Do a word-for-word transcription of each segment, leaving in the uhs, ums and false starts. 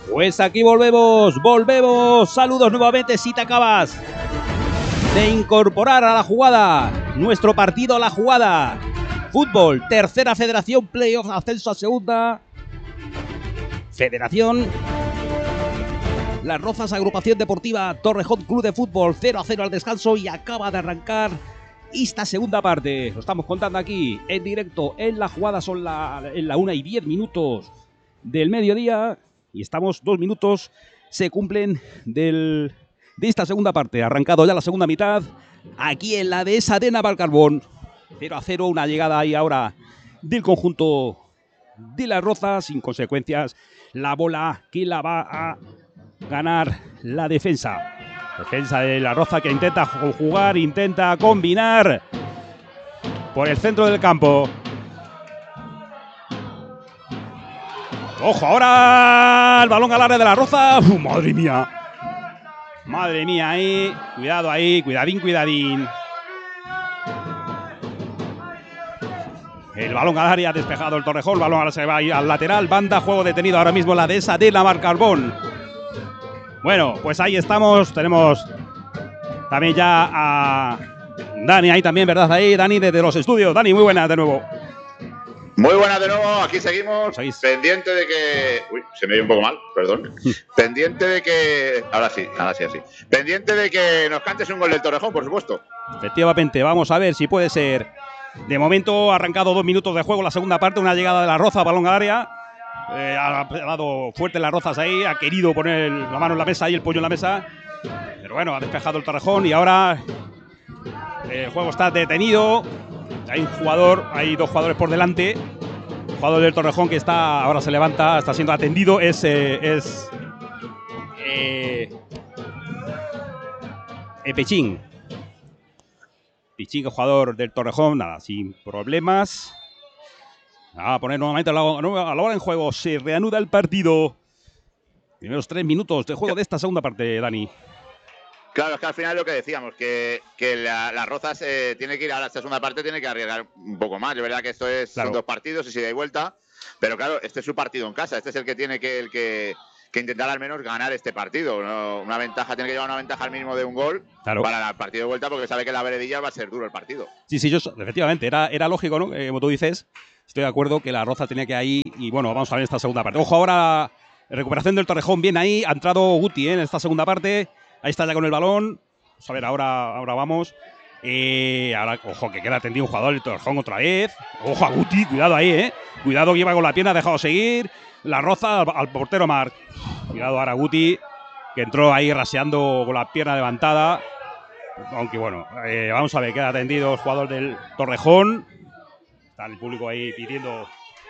Pues aquí volvemos, volvemos. Saludos nuevamente si te acabas de incorporar a la jugada. Nuestro partido a la jugada. Fútbol, tercera federación, playoff, ascenso a segunda. Federación. Las Rozas, agrupación deportiva Torrejón Club de Fútbol, cero a cero al descanso y acaba de arrancar esta segunda parte. Lo estamos contando aquí en directo en la jugada. Son la, en la una y diez minutos del mediodía y estamos dos minutos, se cumplen del, de esta segunda parte. Arrancado ya la segunda mitad aquí en la dehesa de Navalcarbón. cero a cero, una llegada ahí ahora del conjunto de Las Rozas, sin consecuencias. La bola que la va a ganar la defensa. Defensa de La Roza que intenta jugar, intenta combinar por el centro del campo. Ojo, ahora el balón al área de La Roza. Uh, madre mía. Madre mía, ahí. Cuidado ahí, cuidadín, cuidadín. El balón al área, despejado el Torrejón. El balón ahora se va a ir al lateral. Banda, juego detenido ahora mismo la dehesa de Navalcarbón. Bueno, pues ahí estamos. Tenemos también ya a Dani ahí también, ¿verdad? Ahí, Dani, desde los estudios. Dani, muy buenas de nuevo. Muy buenas de nuevo, aquí seguimos. ¿Seguís? Pendiente de que... Uy, se me oye un poco mal, perdón. Pendiente de que... Ahora sí, ahora sí, así. Pendiente de que nos cantes un gol del Torrejón, por supuesto. Efectivamente, vamos a ver si puede ser. De momento ha arrancado dos minutos de juego la segunda parte, una llegada de La Roza, balón al área. Eh, ha dado fuerte Las Rozas ahí, ha querido poner la mano en la mesa y el puño en la mesa. Pero bueno, ha despejado el Torrejón y ahora el juego está detenido. Hay un jugador, hay dos jugadores por delante. El jugador del Torrejón que está, ahora se levanta, está siendo atendido. Es, eh, es eh, eh, Pechín. Pechín, el jugador del Torrejón, nada, sin problemas. A poner nuevamente a la, a la hora en juego. Se reanuda el partido. Primeros tres minutos de juego de esta segunda parte, Dani. Claro, es que al final lo que decíamos, que, que la, Las Rozas eh, tiene que ir a la segunda parte, tiene que arriesgar un poco más. Es verdad que esto es claro. Son dos partidos y si da y vuelta. Pero claro, este es su partido en casa. Este es el que tiene que, el que, que intentar al menos ganar este partido. ¿No? Una ventaja, tiene que llevar una ventaja al mínimo de un gol claro. Para el partido de vuelta, porque sabe que la veredilla va a ser duro el partido. Sí, sí, yo, efectivamente, era, era lógico, ¿no? Eh, como tú dices, estoy de acuerdo que La Roza tenía que ir y bueno, vamos a ver esta segunda parte. Ojo, ahora recuperación del Torrejón, bien ahí, ha entrado Guti ¿eh? En esta segunda parte. Ahí está ya con el balón. Vamos a ver, ahora, ahora vamos. Eh, ahora, ojo, que queda atendido un jugador del Torrejón otra vez. Ojo a Guti, cuidado ahí, ¿eh? Cuidado que lleva con la pierna, ha dejado seguir. La Roza al, al portero Marc. Cuidado ahora Guti, que entró ahí raseando con la pierna levantada. Aunque bueno, eh, vamos a ver, queda atendido el jugador del Torrejón. Está el público ahí pidiendo.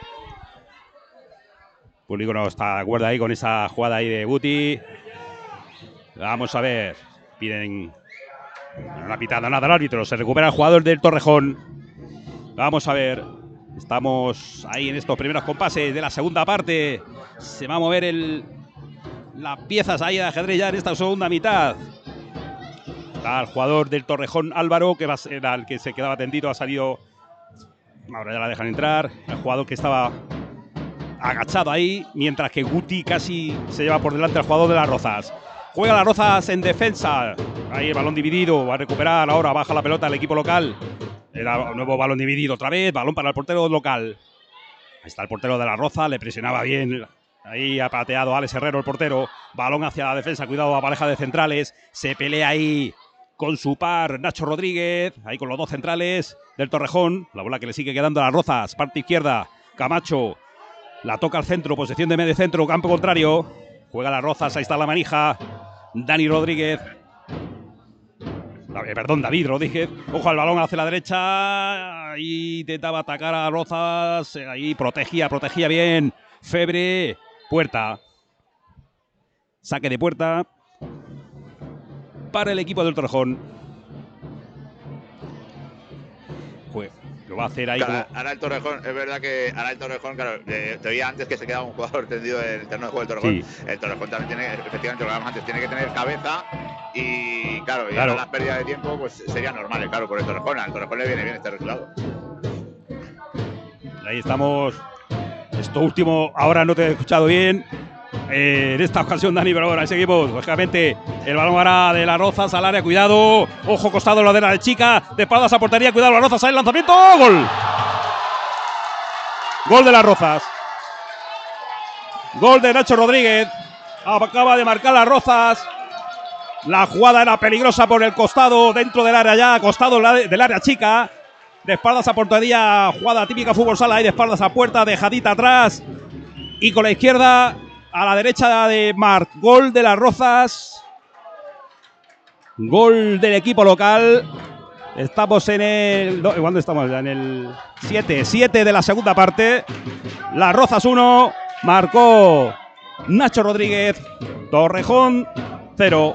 El público no está de acuerdo ahí con esa jugada ahí de Guti. Vamos a ver. Piden. No ha pitado nada el árbitro. Se recupera el jugador del Torrejón. Vamos a ver. Estamos ahí en estos primeros compases de la segunda parte. Se va a mover el, las piezas ahí de ajedrez ya en esta segunda mitad. Está el jugador del Torrejón, Álvaro, que va a ser el que se quedaba tendido. Ha salido. Ahora ya la dejan entrar. El jugador que estaba agachado ahí, mientras que Guti casi se lleva por delante al jugador de Las Rozas. Juega Las Rozas en defensa. Ahí el balón dividido. Va a recuperar ahora. Baja la pelota el equipo local. Era un nuevo balón dividido otra vez. Balón para el portero local. Ahí está el portero de Las Rozas. Le presionaba bien. Ahí ha pateado Alex Herrero, el portero. Balón hacia la defensa. Cuidado a pareja de centrales. Se pelea ahí con su par Nacho Rodríguez. Ahí con los dos centrales del Torrejón. La bola que le sigue quedando a Las Rozas. Parte izquierda. Camacho. La toca al centro. Posición de medio centro. Campo contrario. Juega Las Rozas. Ahí está la manija. Dani Rodríguez. Perdón, David Rodríguez. Ojo al balón hacia la derecha. Ahí intentaba atacar a Rozas. Ahí protegía, protegía bien. Febre. Puerta. Saque de puerta para el equipo del Torrejón. Pues lo va a hacer ahí. Claro, como... Ahora el Torrejón, es verdad que ahora el Torrejón, claro, eh, te oía antes que se quedaba un jugador tendido en el terreno de juego del Torrejón. Sí. El Torrejón también tiene, efectivamente, lo que antes, tiene que tener cabeza y, claro, y claro. Ahora las pérdidas de tiempo pues serían normales, claro, por el Torrejón. Al Torrejón le viene bien este resultado. Ahí estamos. Esto último, ahora no te he escuchado bien. eh, en esta ocasión Dani, pero ahora seguimos. Lógicamente, el balón ahora de Las Rozas al área, cuidado. Ojo, costado, la de la chica. De espaldas a portería, cuidado, Las Rozas, sale el lanzamiento. ¡Gol! Gol de Las Rozas. Gol de Nacho Rodríguez. Acaba de marcar Las Rozas. La jugada era peligrosa por el costado, dentro del área ya, costado del área chica. De espaldas a portería, jugada típica fútbol sala, ahí de espaldas a puerta, dejadita atrás. Y con la izquierda a la derecha de Marc. Gol de Las Rozas. Gol del equipo local. Estamos en el... ¿Cuándo estamos? En el siete. siete de la segunda parte. Las Rozas uno. Marcó Nacho Rodríguez. Torrejón cero.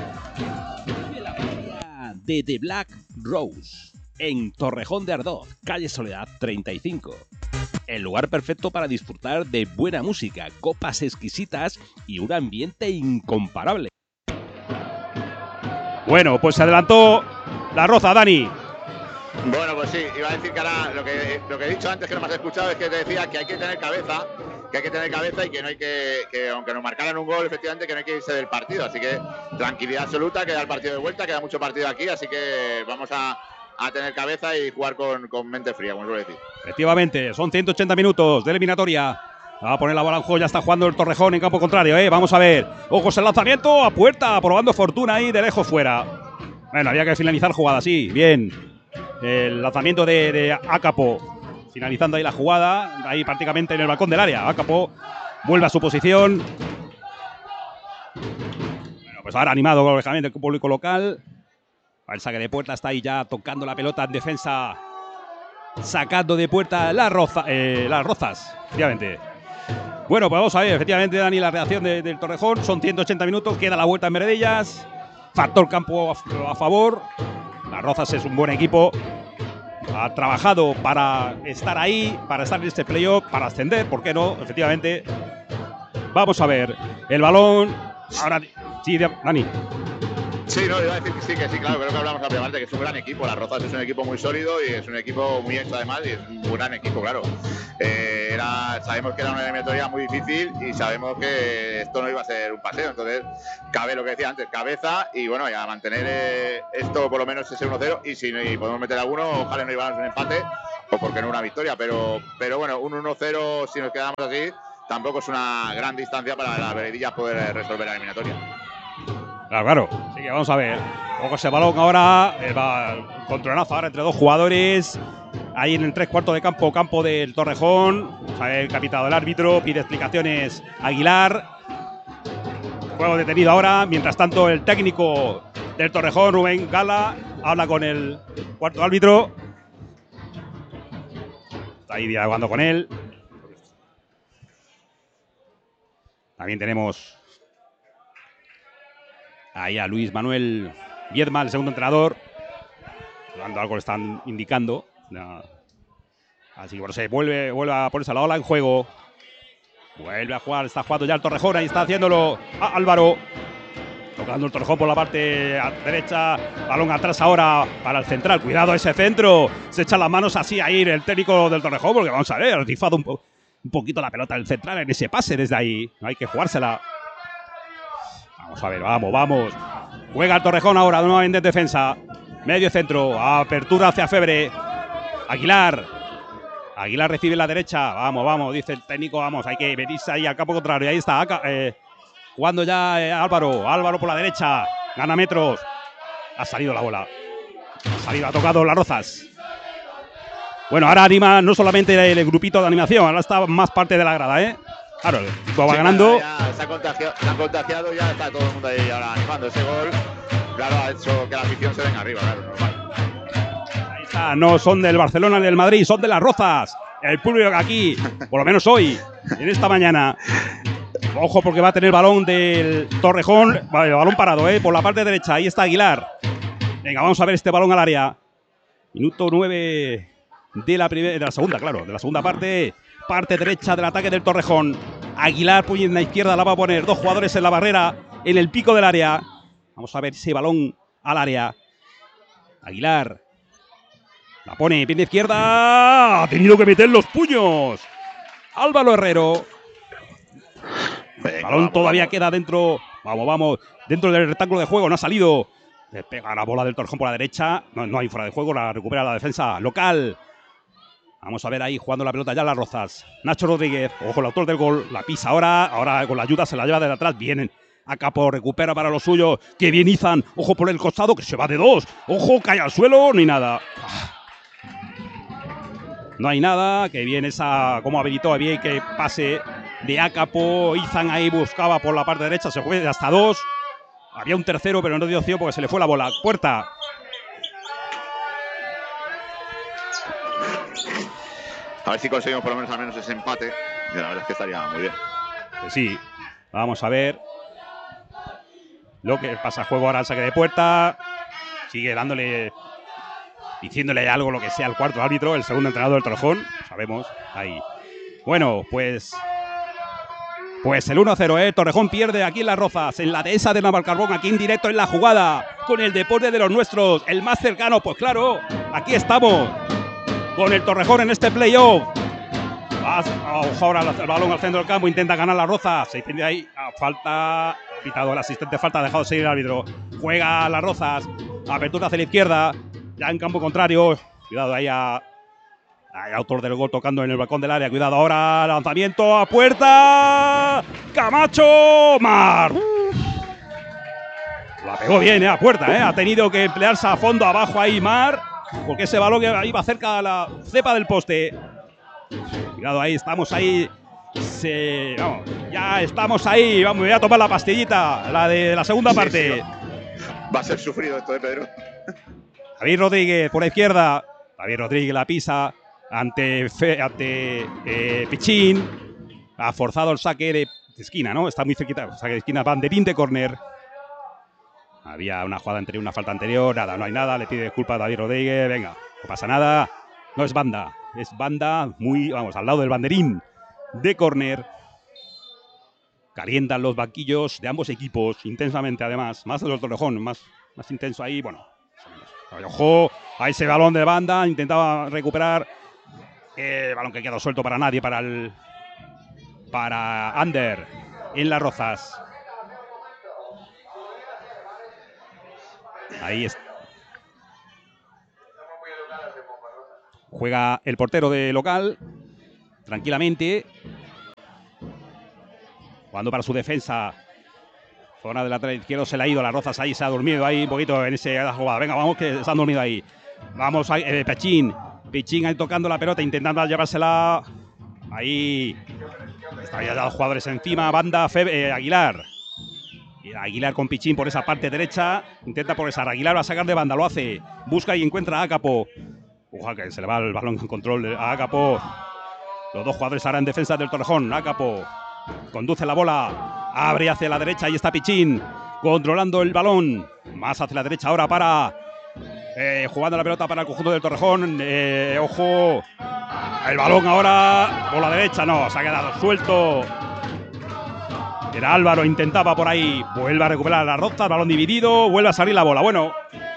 De The Black Rose, en Torrejón de Ardoz, calle Soledad treinta y cinco. El lugar perfecto para disfrutar de buena música, copas exquisitas y un ambiente incomparable. Bueno, pues se adelantó La Roza, Dani. Bueno, pues sí, iba a decir que ahora lo que, lo que he dicho antes, que no me has escuchado, es que te decía que hay que tener cabeza, que hay que tener cabeza y que no hay que, que aunque nos marcaran un gol, efectivamente, que no hay que irse del partido. Así que tranquilidad absoluta, queda el partido de vuelta, queda mucho partido aquí, así que vamos a, a tener cabeza y jugar con, con mente fría, como suele decir. Efectivamente, son ciento ochenta minutos de eliminatoria. Va a poner la bola en juego, ya está jugando el Torrejón en campo contrario, ¿eh? Vamos a ver. Ojos el lanzamiento, a puerta, probando fortuna ahí de lejos fuera. Bueno, había que finalizar jugada, sí, bien. El lanzamiento de, de Acapo, finalizando ahí la jugada, ahí prácticamente en el balcón del área. Acapo vuelve a su posición. Bueno, pues ahora animado, lógicamente, el público local. El saque de puerta está ahí ya tocando la pelota en defensa, sacando de puerta la roza, eh, las Rozas, efectivamente. Bueno, pues vamos a ver, efectivamente, Dani, la reacción de, del Torrejón. Son ciento ochenta minutos, queda la vuelta en Meredillas. Factor campo a, a favor. Las Rozas es un buen equipo. Ha trabajado para estar ahí, para estar en este playoff, para ascender, ¿por qué no? Efectivamente. Vamos a ver. El balón. Ahora. Sí, Dani. Sí, no, iba a decir que sí, que sí, claro, creo que hablamos la primera parte, que es un gran equipo. Las Rozas es un equipo muy sólido y es un equipo muy hecho además, y es un gran equipo, claro. Eh, era, sabemos que era una eliminatoria muy difícil y sabemos que esto no iba a ser un paseo, entonces cabe lo que decía antes, cabeza y bueno, ya mantener eh, esto por lo menos ese uno cero y si y podemos meter alguno, ojalá no lleváramos un empate o porque no una victoria, pero, pero bueno, un uno cero si nos quedamos así, tampoco es una gran distancia para las Veredillas poder resolver la eliminatoria. Claro, claro. Así que vamos a ver. Ojo ese balón ahora. El, el controlazo ahora entre dos jugadores. Ahí en el tres cuartos de campo, campo del Torrejón. Sale el capitán del árbitro. Pide explicaciones Aguilar. Juego detenido ahora. Mientras tanto, el técnico del Torrejón, Rubén Gala, habla con el cuarto árbitro. Está ahí dialogando con él. También tenemos ahí a Luis Manuel Viedma, el segundo entrenador. Dando algo le están indicando. Así que bueno, se vuelve, vuelve a ponerse la ola en juego. Vuelve a jugar, está jugando ya el Torrejón. Ahí está haciéndolo a Álvaro. Tocando el Torrejón por la parte derecha. Balón atrás ahora para el central. Cuidado ese centro. Se echa las manos así a ir el técnico del Torrejón. Porque vamos a ver, ha rifado un, po un poquito la pelota del central en ese pase desde ahí. No hay que jugársela. Vamos a ver, vamos, vamos. Juega el Torrejón ahora, nuevamente en defensa. Medio centro, apertura hacia Febre. Aguilar. Aguilar recibe la derecha. Vamos, vamos, dice el técnico, vamos. Hay que venirse ahí al campo contrario. Ahí está, acá, eh, jugando ya eh, Álvaro. Álvaro por la derecha. Gana metros. Ha salido la bola. Ha salido, ha tocado Las Rozas. Bueno, ahora anima no solamente el grupito de animación, ahora está más parte de la grada, ¿eh? Claro, el equipo va sí, ganando. Ya se, ha contagiado, se ha contagiado, ya está todo el mundo ahí ahora animando ese gol. Claro, ha hecho que la afición se venga arriba, claro, normal. Ahí está, no son del Barcelona ni del Madrid, son de Las Rozas. El público aquí, por lo menos hoy, en esta mañana. Ojo porque va a tener el balón del Torrejón. Vale, balón parado, ¿eh? Por la parte derecha, ahí está Aguilar. Venga, vamos a ver este balón al área. Minuto nueve de la, primera, de la segunda, claro, de la segunda parte. Parte derecha del ataque del Torrejón. Aguilar, puño en la izquierda, la va a poner. Dos jugadores en la barrera, en el pico del área. Vamos a ver ese balón al área. Aguilar. La pone, pie de izquierda. Ha tenido que meter los puños. Álvaro Herrero. El balón vamos, todavía vamos. queda dentro. Vamos, vamos. Dentro del rectángulo de juego. No ha salido. Le pega la bola del Torrejón por la derecha. No, no hay fuera de juego. La recupera la defensa local. Vamos a ver ahí jugando la pelota ya Las Rozas. Nacho Rodríguez. Ojo, el autor del gol. La pisa ahora. Ahora con la ayuda se la lleva de atrás. Vienen. Acapo recupera para los suyos. Que bien Izan. Ojo por el costado que se va de dos. Ojo, cae al suelo. Ni nada. No hay nada. Que bien esa. Como habilitó bien que pase de Acapo. Izan ahí buscaba por la parte derecha. Se fue hasta dos. Había un tercero, pero no dio opción porque se le fue la bola. Puerta. A ver si conseguimos por lo menos al menos ese empate. Y la verdad es que estaría muy bien. Pues sí. Vamos a ver lo que pasa. Juego ahora al saque de puerta. Sigue dándole, diciéndole algo, lo que sea, al cuarto árbitro, el segundo entrenador del Torrejón. Sabemos. Ahí. Bueno, pues. Pues el uno a cero, ¿eh? Torrejón pierde aquí en Las Rozas, en la dehesa de Navalcarbón, aquí en directo en la jugada, con el deporte de los nuestros, el más cercano, pues claro, aquí estamos, con el Torrejón en este playoff. Ojo ahora el balón al centro del campo, intenta ganar Las Rozas, se tiene ahí, a falta, ha pitado el asistente, falta, ha dejado seguir el árbitro, juega Las Rozas, apertura hacia la izquierda, ya en campo contrario, cuidado ahí a... Hay autor del gol tocando en el balcón del área. Cuidado ahora. Lanzamiento a puerta. Camacho. Mar. La pegó bien, ¿eh? A puerta, ¿eh? Ha tenido que emplearse a fondo abajo ahí Mar. Porque ese balón iba cerca a la cepa del poste. Cuidado ahí. Estamos ahí. Se, vamos, ya estamos ahí. Vamos, voy a tomar la pastillita. La de la segunda sí, parte. Sí, va a ser sufrido esto de Pedro. Javier Rodríguez por la izquierda. Javier Rodríguez la pisa. Ante, Fe, ante eh, Pichín. Ha forzado el saque de esquina, ¿no? Está muy cerquita. Saque de esquina. Banderín de córner. Había una jugada anterior, una falta anterior. Nada, no hay nada. Le pide disculpas a David Rodríguez. Venga, no pasa nada. No es banda. Es banda muy, vamos, al lado del banderín de córner. Calientan los banquillos de ambos equipos. Intensamente, además. Más de los Torrejón. Más, más intenso ahí. Bueno. Ojo a ese balón de banda. Intentaba recuperar. Eh, balón que quedó suelto para nadie, para el para Ander en Las Rozas. Ahí es. Juega el portero de local tranquilamente, jugando para su defensa. Zona del lateral izquierdo, se le ha ido Las Rozas, ahí se ha dormido ahí un poquito en esa jugada. Venga, vamos que se han dormido ahí. Vamos a eh, Pichín. Pichín ahí tocando la pelota, intentando llevársela. Ahí. Está ya los jugadores encima. Banda Febe, eh, Aguilar. Y Aguilar con Pichín por esa parte derecha. Intenta progresar. Aguilar va a sacar de banda, lo hace. Busca y encuentra a Acapo. Ojalá que se le va el balón en control a Acapo. Los dos jugadores ahora en defensa del Torrejón. Acapo conduce la bola. Abre hacia la derecha. Ahí está Pichín. Controlando el balón. Más hacia la derecha ahora para. Eh, jugando la pelota para el conjunto del Torrejón. Eh, ojo. El balón ahora por la derecha. No, se ha quedado suelto. Era Álvaro, intentaba por ahí. Vuelve a recuperar la Rozas. Balón dividido. Vuelve a salir la bola. Bueno.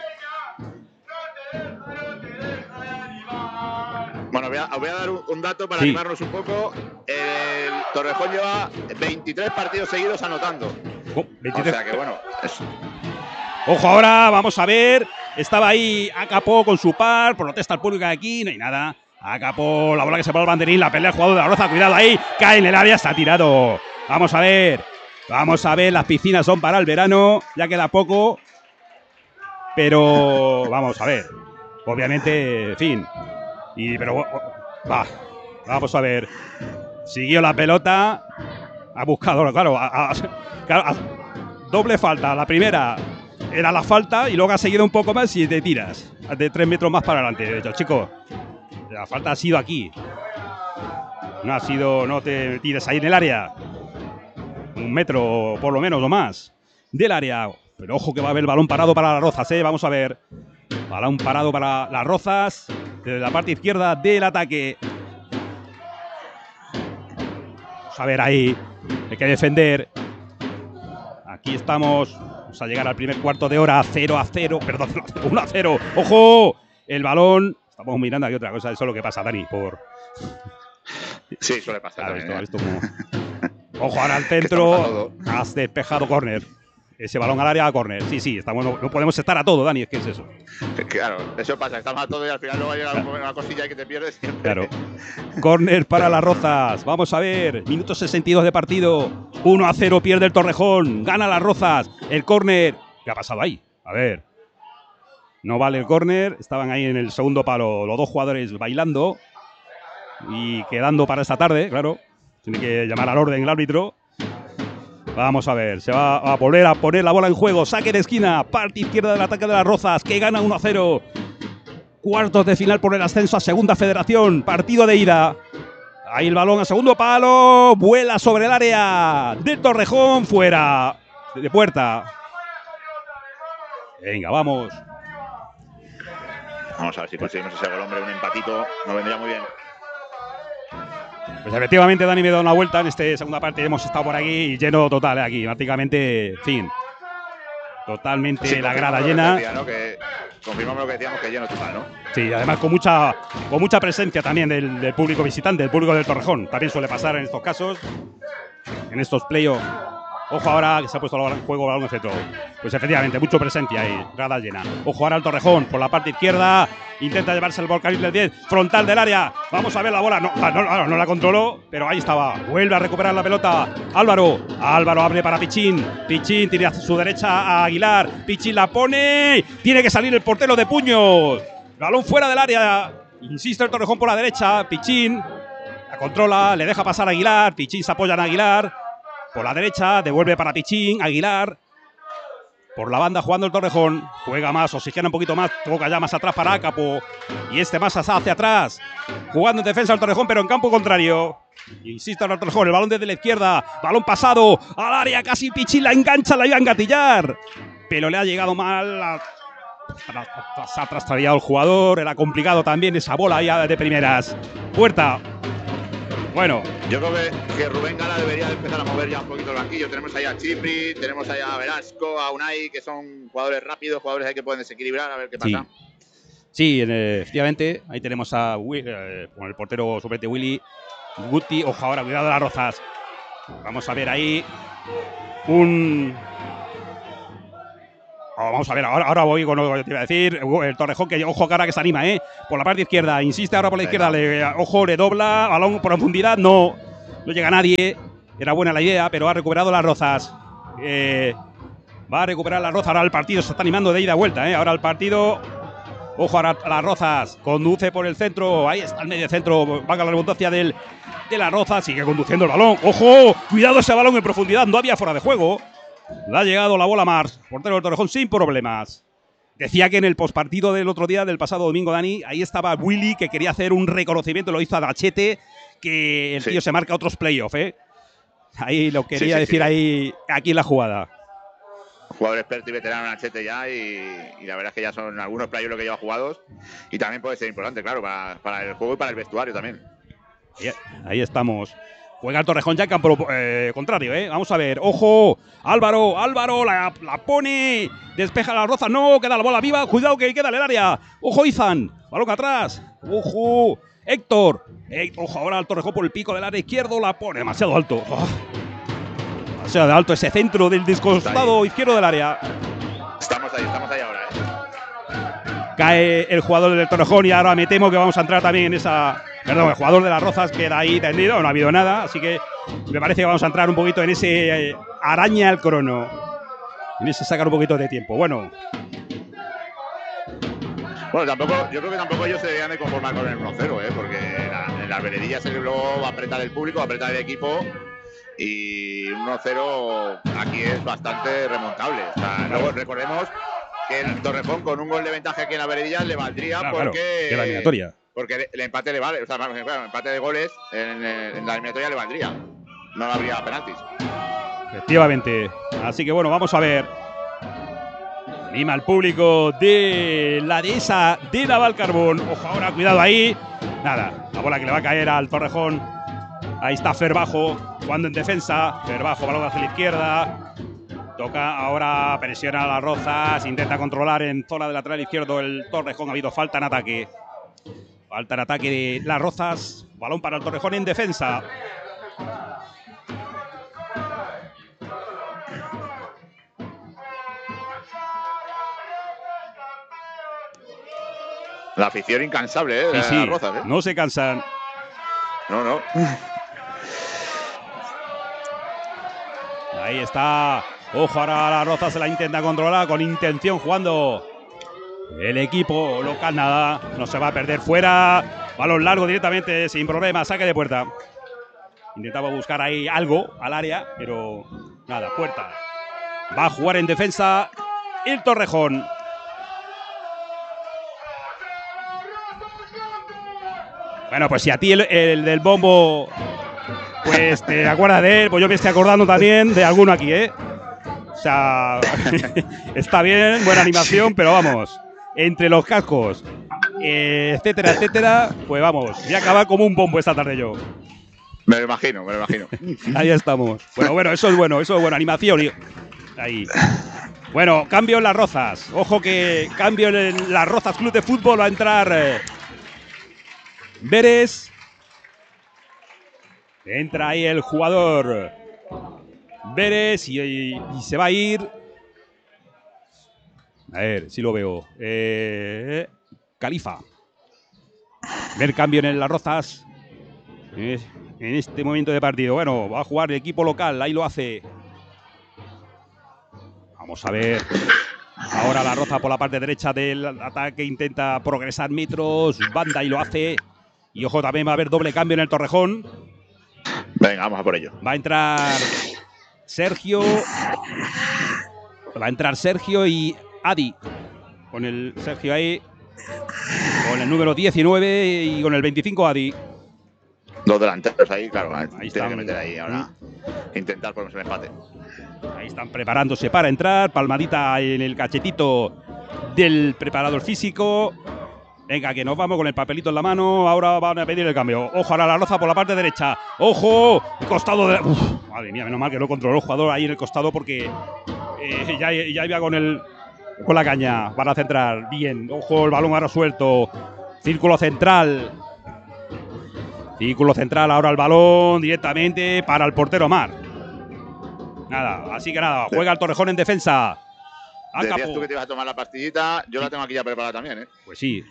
Bueno, voy a, voy a dar un, un dato para sí. animarnos un poco. El Torrejón lleva veintitrés partidos seguidos anotando. Oh, veintitrés. O sea que bueno. Eso. Ojo ahora, vamos a ver. Estaba ahí Acapo con su par. Protesta al público de aquí. No hay nada. Acapo, la bola que se pone al banderín. La pelea el jugador de La Roza. Cuidado ahí. Cae en el área. Está tirado. Vamos a ver. Vamos a ver. Las piscinas son para el verano. Ya queda poco. Pero vamos a ver. Obviamente, en fin. Y, pero va. Vamos a ver. Siguió la pelota. Ha buscado, claro. A, a, claro a, doble falta. La primera era la falta y luego ha seguido un poco más y te tiras de tres metros más para adelante. De hecho, chicos, la falta ha sido aquí. No ha sido, no te tires ahí en el área. Un metro por lo menos o más del área. Pero ojo que va a haber el balón parado para Las Rozas, ¿eh? Vamos a ver. Balón parado para Las Rozas. Desde la parte izquierda del ataque. Vamos a ver ahí. Hay que defender. Aquí estamos. Vamos a llegar al primer cuarto de hora. cero a cero. Perdón, uno a cero. ¡Ojo! El balón. Estamos mirando aquí otra cosa. Eso es lo que pasa, Dani. Por... Sí, suele pasar. Claro, esto, esto como... Ojo ahora al centro. Has despejado córner. Ese balón al área a córner. Sí, sí, estamos, no, no podemos estar a todo, Dani, es que es eso. Claro, eso pasa, estamos a todo y al final luego llega claro. una cosilla que te pierdes siempre. Claro. Córner para las Rozas. Vamos a ver, minuto sesenta y dos de partido. uno a cero pierde el Torrejón. Gana las Rozas. El córner. ¿Qué ha pasado ahí? A ver. No vale el córner. Estaban ahí en el segundo palo los dos jugadores bailando y quedando para esta tarde, claro. Tiene que llamar al orden el árbitro. Vamos a ver, se va a volver a poner la bola en juego. Saque de esquina, parte izquierda del ataque de las Rozas, que gana uno a cero. Cuartos de final por el ascenso a Segunda Federación. Partido de ida. Ahí el balón a segundo palo. Vuela sobre el área del Torrejón. Fuera de puerta. Venga, vamos. Vamos a ver si conseguimos ese gol, hombre. Un empatito nos vendría muy bien. Pues efectivamente, Dani me da una vuelta en esta segunda parte. Hemos estado por aquí y lleno total, ¿eh? Aquí, prácticamente, fin. Totalmente sí, la grada llena. Decía, ¿no? Que confirmamos lo que decíamos, que lleno total, ¿no? Sí, además con mucha, con mucha presencia también del, del público visitante, del público del Torrejón. También suele pasar en estos casos, en estos playoffs. Ojo ahora que se ha puesto el juego balón de centro. Pues efectivamente, mucha presencia ahí, grada llena. Ojo ahora al Torrejón por la parte izquierda. Intenta llevarse el volcaril del diez, frontal del área. Vamos a ver la bola. No, no, no, no la controló, pero ahí estaba. Vuelve a recuperar la pelota. Álvaro. Álvaro abre para Pichín. Pichín tiene a su derecha a Aguilar. Pichín la pone. Tiene que salir el portero de puños. Balón fuera del área. Insiste el Torrejón por la derecha. Pichín la controla, le deja pasar a Aguilar. Pichín se apoya en Aguilar. Por la derecha, devuelve para Pichín, Aguilar. Por la banda jugando el Torrejón. Juega más, oxigena un poquito más. Toca ya más atrás para Acapo. Y este más hacia atrás. Jugando en defensa el Torrejón, pero en campo contrario. Insiste el Torrejón, el balón desde la izquierda. Balón pasado al área, casi Pichín la engancha, la iba a engatillar. Pero le ha llegado mal. La... Se ha trastabillado el jugador. Era complicado también esa bola ya de primeras. Puerta. Bueno, yo creo que, que Rubén Gala debería empezar a mover ya un poquito el banquillo. Tenemos ahí a Chipri, tenemos ahí a Velasco, a Unai, que son jugadores rápidos, jugadores ahí que pueden desequilibrar, a ver qué pasa. Sí, sí eh, efectivamente, ahí tenemos a Will, eh, con el portero suplente Willy Guti. Ojo ahora, cuidado de las Rozas. Vamos a ver ahí un... Oh, vamos a ver, ahora, ahora voy con lo que te iba a decir. El Torrejón, que ojo cara que se anima, ¿eh? Por la parte izquierda, insiste ahora por la izquierda. Le, ojo, le dobla, balón por profundidad. No, no llega nadie. Era buena la idea, pero ha recuperado las Rozas. Eh, va a recuperar las Rozas. Ahora el partido se está animando de ida a vuelta, ¿eh? Ahora el partido. Ojo ahora a las Rozas. Conduce por el centro. Ahí está el medio centro. Valga la redundancia del, de las Rozas. Sigue conduciendo el balón. ¡Ojo! Cuidado ese balón en profundidad. No había fuera de juego. Le ha llegado la bola a Mars, portero del Torrejón, sin problemas. Decía que en el postpartido del otro día, del pasado domingo, Dani, ahí estaba Willy, que quería hacer un reconocimiento, lo hizo a Dachete, que el sí. tío se marca otros playoffs, ¿eh? Ahí lo quería sí, sí, decir sí. ahí, aquí en la jugada. Jugador experto y veterano en Dachete ya, y, y la verdad es que ya son algunos playoffs lo que lleva jugados, y también puede ser importante, claro, para, para el juego y para el vestuario también. Ahí, ahí estamos. Juega el Torrejón ya en campo eh, contrario, ¿eh? Vamos a ver. ¡Ojo! Álvaro, Álvaro, la, la pone. Despeja la Roza. No, queda la bola viva. Cuidado que queda en el área. ¡Ojo, Izan! Balón atrás. ¡Ojo! Héctor. Eh, ojo, ahora el Torrejón por el pico del área izquierdo. La pone demasiado alto. Oh. Demasiado alto ese centro del descostado izquierdo del área. Estamos ahí, estamos ahí ahora, ¿eh? Cae el jugador del Torrejón y ahora me temo que vamos a entrar también en esa... Perdón, el jugador de las Rozas queda ahí tendido, no ha habido nada, así que me parece que vamos a entrar un poquito en ese eh, araña al crono, en ese sacar un poquito de tiempo. Bueno, bueno tampoco, yo creo que tampoco ellos se deberían de conformar con el uno cero, ¿eh? Porque la, en las veredillas luego va a apretar el público, va a apretar el equipo, y uno cero aquí es bastante remontable. O sea, luego recordemos que el Torrejón con un gol de ventaja aquí en la veredilla le valdría, claro, porque… Claro, que la eliminatoria. Porque el, el empate le vale, o sea, claro, el empate de goles en, en la eliminatoria le valdría. No habría penaltis. Efectivamente. Así que bueno, vamos a ver. Anima al público de la dehesa de Navalcarbón. Ojo ahora, cuidado ahí. Nada, la bola que le va a caer al Torrejón. Ahí está Ferbajo, jugando en defensa. Ferbajo, balón hacia la izquierda. Toca ahora, presiona a las Rozas. Intenta controlar en zona de lateral izquierdo el Torrejón. Ha habido falta en ataque. Falta en ataque de las Rozas. Balón para el Torrejón en defensa. La afición incansable, ¿eh? Sí, sí, las Rozas, ¿eh? No se cansan. No, no. Ahí está. Ojo, ahora la Rozas se la intenta controlar con intención jugando el equipo local. Nada, no se va a perder fuera. Balón largo directamente, sin problema, saque de puerta. Intentaba buscar ahí algo al área, pero nada, puerta. Va a jugar en defensa el Torrejón. Bueno, pues si a ti el, el del bombo, pues te acuerdas de él, pues yo me estoy acordando también de alguno aquí, ¿eh? O sea, está bien, buena animación, pero vamos, entre los cascos, eh, etcétera, etcétera, pues vamos, voy a acabar como un bombo esta tarde yo. Me lo imagino, me lo imagino. Ahí estamos. Bueno, bueno, eso es bueno, eso es bueno, animación. Ahí. Bueno, cambio en las Rozas. Ojo que cambio en las Rozas Club de Fútbol. Va a entrar eh, Veres. Entra ahí el jugador Veres y, y, y se va a ir. A ver, si lo veo. Eh, Califa. Ver cambio en las Rozas. Eh, en este momento de partido. Bueno, va a jugar el equipo local. Ahí lo hace. Vamos a ver. Ahora la Roza por la parte derecha del ataque. Intenta progresar metros. Banda y lo hace. Y ojo, también va a haber doble cambio en el Torrejón. Venga, vamos a por ello. Va a entrar Sergio. Va a entrar Sergio y Adi. Con el Sergio ahí. Con el número diecinueve y con el veinticinco Adi. Dos delanteros ahí, claro. Ahí tiene están. que meter ahí ahora. Intentar ponerse el empate. Ahí están preparándose para entrar. Palmadita en el cachetito del preparador físico. Venga, que nos vamos con el papelito en la mano. Ahora van a pedir el cambio. Ojo, ahora la Roza por la parte derecha. ¡Ojo! El costado de... Uf, madre mía, menos mal que no controló el jugador ahí en el costado porque eh, ya, ya iba con, el, con la caña para centrar. Bien, ojo, el balón ahora suelto. Círculo central. Círculo central, ahora el balón directamente para el portero Mar. Nada, así que nada, juega el Torrejón en defensa. Decías tú que te ibas a tomar la pastillita, yo sí. La tengo aquí ya preparada también, ¿eh? Pues sí.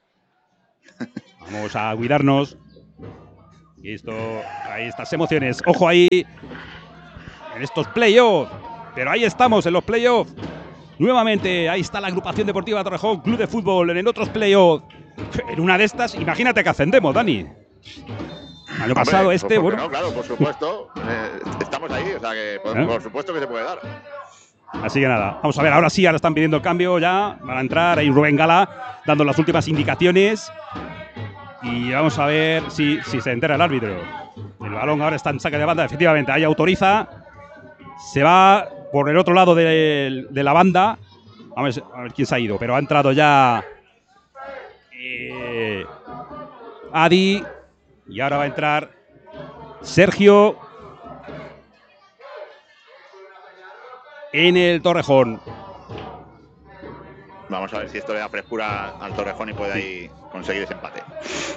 Vamos a cuidarnos. Y esto, ahí estas emociones. Ojo ahí en estos playoffs. Pero ahí estamos en los playoffs. Nuevamente, ahí está la agrupación deportiva Torrejón, Club de Fútbol en otros playoffs. En una de estas, imagínate que ascendemos, Dani. Año Hombre, pasado este, pues bueno. No, claro, por supuesto. eh, estamos ahí, o sea que por, ¿Eh? por supuesto que se puede dar. Así que nada, vamos a ver, ahora sí, ahora están pidiendo el cambio ya. Van a entrar ahí Rubén Gala dando las últimas indicaciones. Y vamos a ver si, si se entera el árbitro. El balón ahora está en saque de banda, efectivamente, ahí autoriza. Se va por el otro lado de, de la banda. A ver, a ver quién se ha ido, pero ha entrado ya eh, Adi. Y ahora va a entrar Sergio en el Torrejón. Vamos a ver si esto le da frescura al Torrejón y puede ahí conseguir ese empate.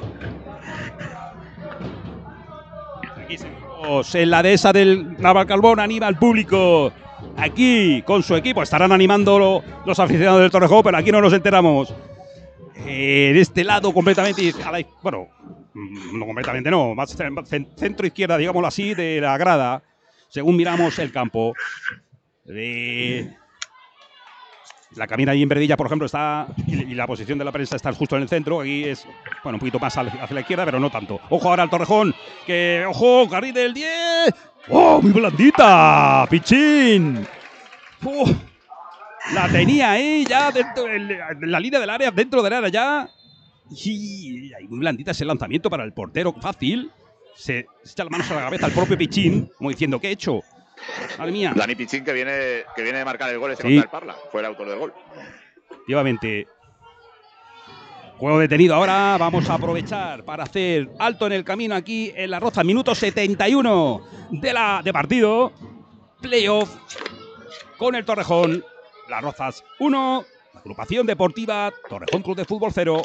Aquí seguimos en la dehesa del Navalcarbón. Anima al público aquí con su equipo. Estarán animando los aficionados del Torrejón, pero aquí no nos enteramos. Eh, de este lado completamente, a la, bueno, no completamente no, más centro izquierda, digámoslo así, de la grada, según miramos el campo. De la cabina allí en Verdilla, por ejemplo, está, y la posición de la prensa está justo en el centro. Aquí es, bueno, un poquito más hacia la izquierda, pero no tanto. Ojo ahora al Torrejón, que, ojo, carril del diez. ¡Oh, muy blandita! ¡Pichín! ¡Oh! La tenía ahí ya dentro, en la línea del área, dentro del área ya. Y muy blandita ese lanzamiento para el portero, fácil. Se, se echa las manos a la cabeza al propio Pichín, como diciendo, ¿qué he hecho? Madre mía. Dani Pichín, que viene, que viene de marcar el gol ese sí. contra el Parla. Fue el autor del gol. Efectivamente. Juego detenido ahora. Vamos a aprovechar para hacer alto en el camino aquí en La Roza. Minuto setenta y uno de, la, de partido. Playoff con el Torrejón. Las Rozas uno. Agrupación deportiva Torrejón Club de Fútbol cero.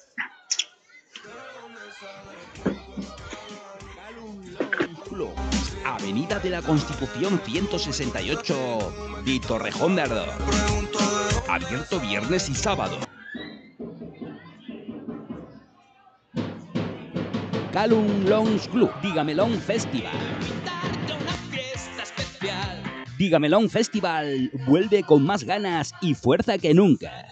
Avenida de la Constitución ciento sesenta y ocho y Torrejón de Ardor. Abierto viernes y sábado. Calum Lounge Club, Dígamelón Festival. Dígamelón Festival vuelve con más ganas y fuerza que nunca.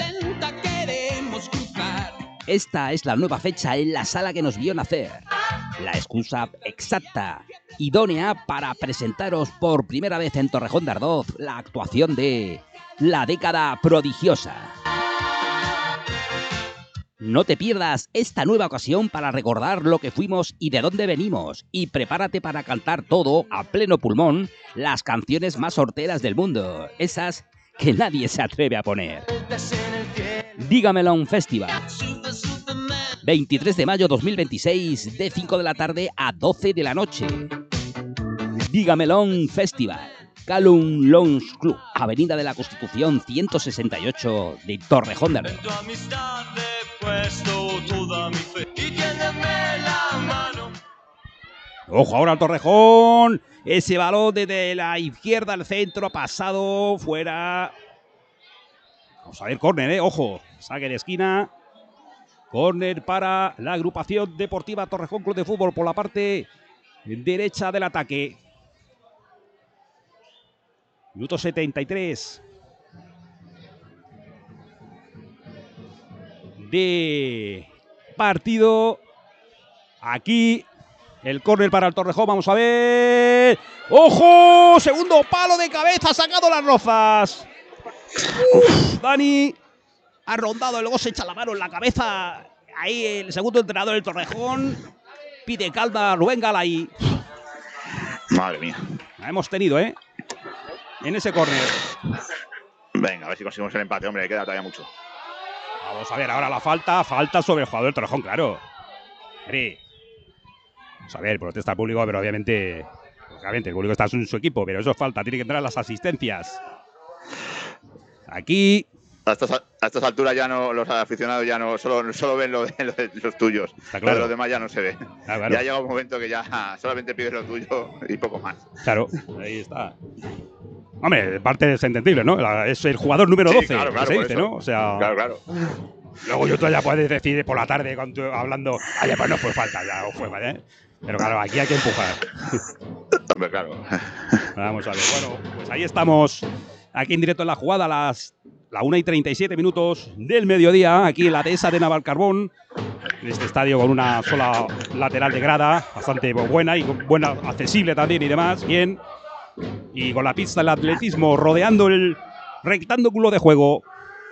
Esta es la nueva fecha en la sala que nos vio nacer. La excusa exacta, idónea para presentaros por primera vez en Torrejón de Ardoz la actuación de La Década Prodigiosa. No te pierdas esta nueva ocasión para recordar lo que fuimos y de dónde venimos, y prepárate para cantar todo a pleno pulmón las canciones más horteras del mundo, esas que nadie se atreve a poner. Dígamelón Festival, veintitrés de mayo dos mil veintiséis, de cinco de la tarde a doce de la noche. Dígamelón Festival, Calum Lounge Club, Avenida de la Constitución ciento sesenta y ocho de Torrejón de Ardoz. Ojo ahora al Torrejón. Ese balón desde la izquierda al centro ha pasado fuera. Vamos a ver, córner, eh. Ojo, saque de esquina. Córner para la agrupación deportiva Torrejón Club de Fútbol por la parte derecha del ataque. Minuto setenta y tres. De partido. Aquí el córner para el Torrejón, vamos a ver. ¡Ojo! Segundo palo de cabeza, ha sacado las Rozas. Uf, Dani ha rondado, luego se echa la mano en la cabeza. Ahí el segundo entrenador del Torrejón. Pide calma Rubén Galay. Madre mía. La hemos tenido, ¿eh? En ese córner. Venga, a ver si conseguimos el empate, hombre, queda todavía mucho. Vamos a ver, ahora la falta, falta sobre el jugador del Torrejón, claro. Vamos a ver, protesta el público, pero obviamente, obviamente el público está en su equipo, pero eso es falta, tiene que entrar las asistencias. Aquí. A estas, a estas alturas ya no, los aficionados ya no solo, solo ven lo de, lo de los tuyos. Está claro. Pero los demás ya no se ve. Ah, claro. Ya llega un momento que ya solamente pides lo tuyo y poco más. Claro, ahí está. Hombre, parte es entendible, ¿no? Es el jugador número doce, sí, claro, claro, que se dice, eso. ¿no? O sea, claro, claro. Luego yo ya puedes decir por la tarde con tu, hablando, ay, pues no fue falta, ya o fue, ¿vale? Pero claro, aquí hay que empujar. Hombre, claro. Vamos a ver. Bueno, pues ahí estamos, aquí en directo en la jugada, a las la una y treinta y siete minutos del mediodía, aquí en la dehesa de Navalcarbón, en este estadio con una sola lateral de grada, bastante buena y buena, accesible también y demás, bien. Y con la pista del atletismo rodeando el rectángulo de juego.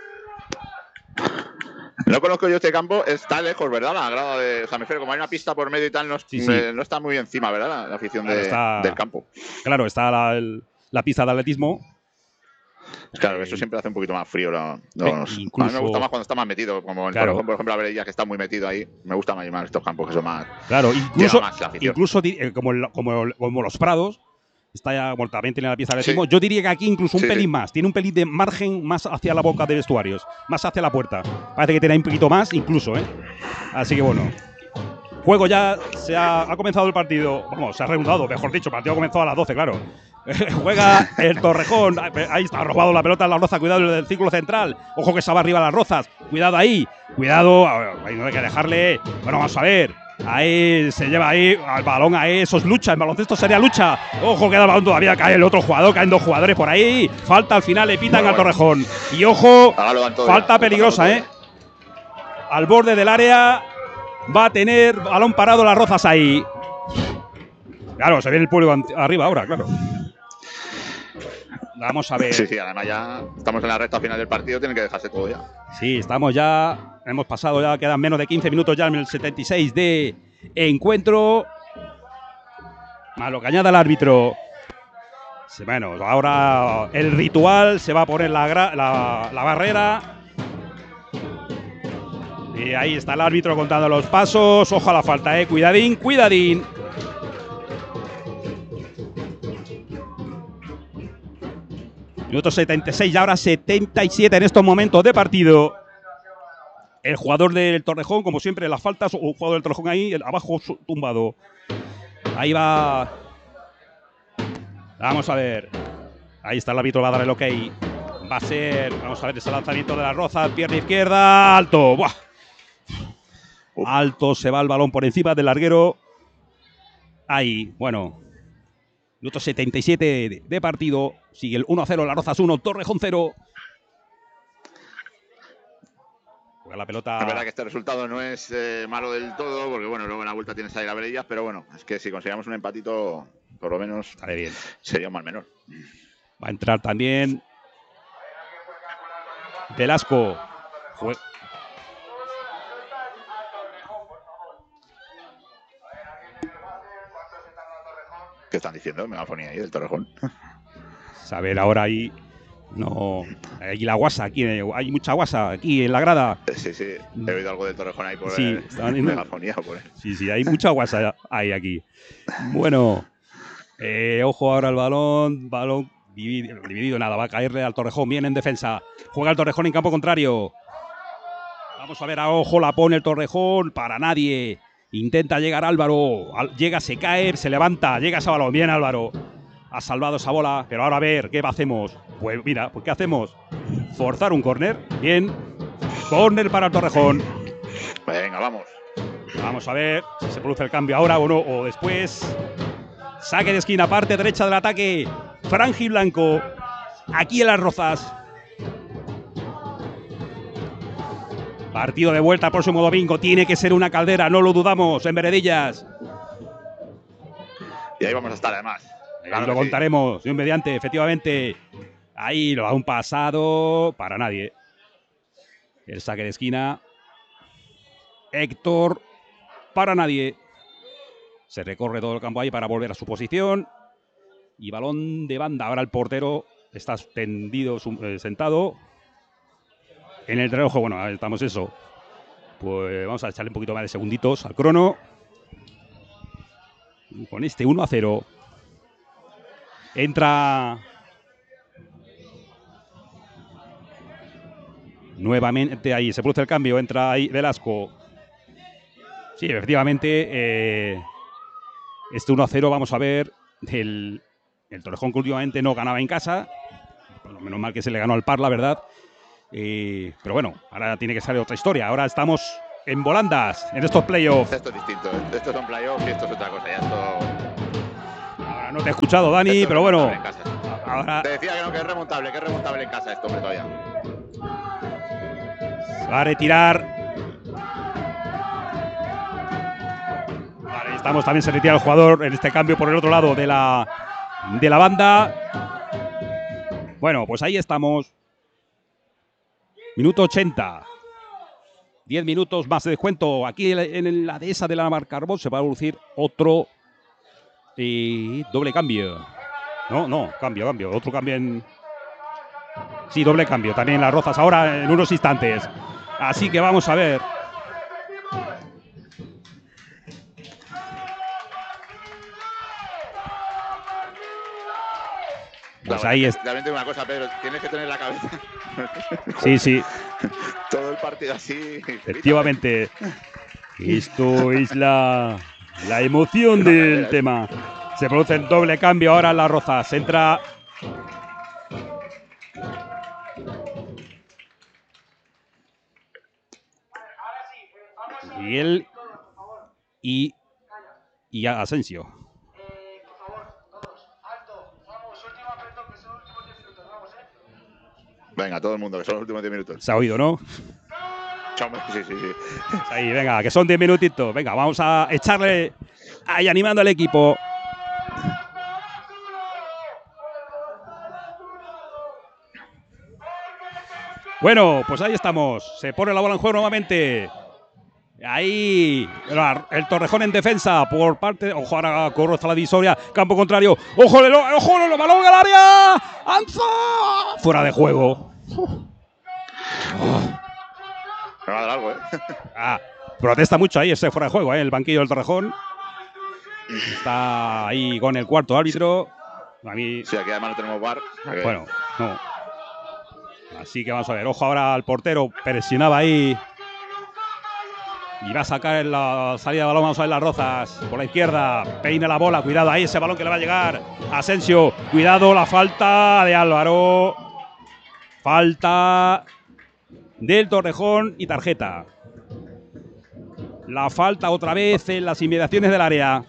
No conozco yo este campo, está lejos, ¿verdad? La grada de. O sea, me refiero, como hay una pista por medio y tal, no, sí, sí. Me, no está muy encima, ¿verdad? La, la afición claro, de, está, del campo. Claro, está la, el, la pista de atletismo. Claro, eso siempre hace un poquito más frío. Los, los, incluso, a mí me gusta más cuando está más metido, como en claro. Torrejón, por ejemplo, la Verella, que está muy metido ahí. Me gusta más, más estos campos que son más. Claro, incluso, más incluso eh, como, el, como, como los Prados. Está ya, bueno, también tiene la pieza de atletismo. Sí. Yo diría que aquí incluso un sí, pelín sí. más. Tiene un pelín de margen más hacia la boca de vestuarios. Más hacia la puerta. Parece que tiene un poquito más incluso, ¿eh? Así que bueno. Juego ya, se ha, ha comenzado el partido. Vamos, se ha reanudado, mejor dicho. El partido ha comenzado a las doce, claro. Juega el Torrejón. Ahí está, ha robado la pelota en la Roza. Cuidado del círculo central. Ojo que estaba arriba las Rozas. Cuidado ahí. Cuidado. Ahí no hay que dejarle. Bueno, vamos a ver. Ahí se lleva ahí al balón, ahí eso es lucha, en baloncesto sería lucha. Ojo, queda el balón todavía, cae el otro jugador, caen dos jugadores por ahí. Falta al final, le pitan bueno, al Torrejón. Y ojo, falta ya, peligrosa, ¿eh? Al borde del área va a tener balón parado las Rozas ahí. Claro, se viene el público arriba ahora, claro. Vamos a ver. Sí, sí, además ya estamos en la recta final del partido, tienen que dejarse todo ya. Sí, estamos ya, hemos pasado ya, quedan menos de quince minutos ya en el setenta y seis de encuentro. A lo que añada el árbitro. Bueno, ahora el ritual, se va a poner la, la, la barrera. Y ahí está el árbitro contando los pasos. Ojo a la falta, eh. Cuidadín, cuidadín. Minuto setenta y seis y ahora setenta y siete en estos momentos de partido. El jugador del Torrejón, como siempre, en las faltas, un jugador del Torrejón ahí, abajo tumbado. Ahí va. Vamos a ver. Ahí está el árbitro, va a dar el ok. Va a ser, vamos a ver ese lanzamiento de la Roza, pierna izquierda, alto. ¡Buah! Alto, se va el balón por encima del larguero. Ahí, bueno. Minuto setenta y siete de partido. Sigue el uno a cero, Las Rozas uno, Torrejón cero. Juega la pelota. La verdad que este resultado no es eh, malo del todo, porque bueno, luego en la vuelta tienes ahí la Verillas, pero bueno, es que si conseguíamos un empatito, por lo menos sale bien. Sería un mal menor. Va a entrar también Velasco. Jue ¿Qué están diciendo? Megafonía ahí del Torrejón. Saber ahora ahí. No. Hay la guasa aquí. Hay mucha guasa aquí en la grada. Sí, sí. He oído algo del Torrejón ahí por sí, el megafonía. Por el... Sí, sí. Hay mucha guasa ahí aquí. Bueno. Eh, ojo ahora el balón. Balón dividido, dividido. Nada. Va a caerle al Torrejón. Bien en defensa. Juega el Torrejón en campo contrario. Vamos a ver a ojo. La pone el Torrejón. Para nadie. Intenta llegar Álvaro. Llega, se cae, se levanta. Llega ese balón. Bien Álvaro. Ha salvado esa bola. Pero ahora a ver, ¿qué hacemos? Pues mira, ¿pues qué hacemos? Forzar un córner. Bien. Córner para el Torrejón. Venga, vamos. Vamos a ver si se produce el cambio ahora o no. O después. Saque de esquina, parte derecha del ataque. Franji Blanco. Aquí en Las Rozas. Partido de vuelta el próximo domingo. Tiene que ser una caldera, no lo dudamos, en Veredillas. Y ahí vamos a estar, además. Claro, lo contaremos, sí. Mediante, efectivamente. Ahí lo da un pasado para nadie. El saque de esquina. Héctor, para nadie. Se recorre todo el campo ahí para volver a su posición. Y balón de banda. Ahora el portero está tendido, sentado. En el reloj, bueno, estamos eso. Pues vamos a echarle un poquito más de segunditos al crono. Y con este uno a cero. Entra nuevamente ahí, se produce el cambio. Entra ahí Velasco. Sí, efectivamente. Eh, este uno a cero, vamos a ver. El, el Torrejón que últimamente no ganaba en casa. Bueno, menos mal que se le ganó al Parla, ¿verdad? Eh, pero bueno, ahora tiene que salir otra historia. Ahora estamos en volandas, en estos playoffs. Esto es distinto, estos son playoffs y esto es otra cosa. Ya esto... Ahora no te he escuchado, Dani, pero bueno. Ahora... Te decía que no, que es remontable, que es remontable en casa esto, hombre, todavía. Se va a retirar. Vale, estamos, también se retira el jugador en este cambio por el otro lado de la, de la banda. Bueno, pues ahí estamos. Minuto ochenta. diez minutos más de descuento. Aquí en la dehesa de la Navalcarbón se va a producir otro eh, doble cambio. No, no, cambio, cambio. Otro cambio en... Sí, doble cambio. También en Las Rozas ahora en unos instantes. Así que vamos a ver. Pues ahí es. También tengo una cosa, Pedro, tienes que tener la cabeza. Sí, sí. Todo el partido así. Efectivamente. Esto es la, la emoción del tema. Se produce el doble cambio ahora en Las Rozas. Entra. Y él. Y. Y Asensio. Venga, todo el mundo, que son los últimos diez minutos. Se ha oído, ¿no? Sí, sí, sí. Ahí, venga, que son diez minutitos. Venga, vamos a echarle ahí animando al equipo. Bueno, pues ahí estamos. Se pone la bola en juego nuevamente. Ahí, el Torrejón en defensa por parte. Ojo, ahora corre hasta la divisoria. Campo contrario. Ojo, el, ojo, el balón al área. ¡Anza! Fuera de juego. Oh. Me va a dar algo, ¿eh? Ah, protesta mucho ahí ese fuera de juego, ¿eh? El banquillo del Torrejón. Está ahí con el cuarto árbitro. A mí... Sí, aquí además no tenemos bar. Okay. Bueno, no. Así que vamos a ver. Ojo ahora al portero. Presionaba ahí. Y va a sacar en la salida de balón. Vamos a ver Las Rozas. Por la izquierda. Peina la bola. Cuidado ahí ese balón que le va a llegar. Asensio. Cuidado la falta de Álvaro. Falta del Torrejón y tarjeta. La falta otra vez en las inmediaciones del área.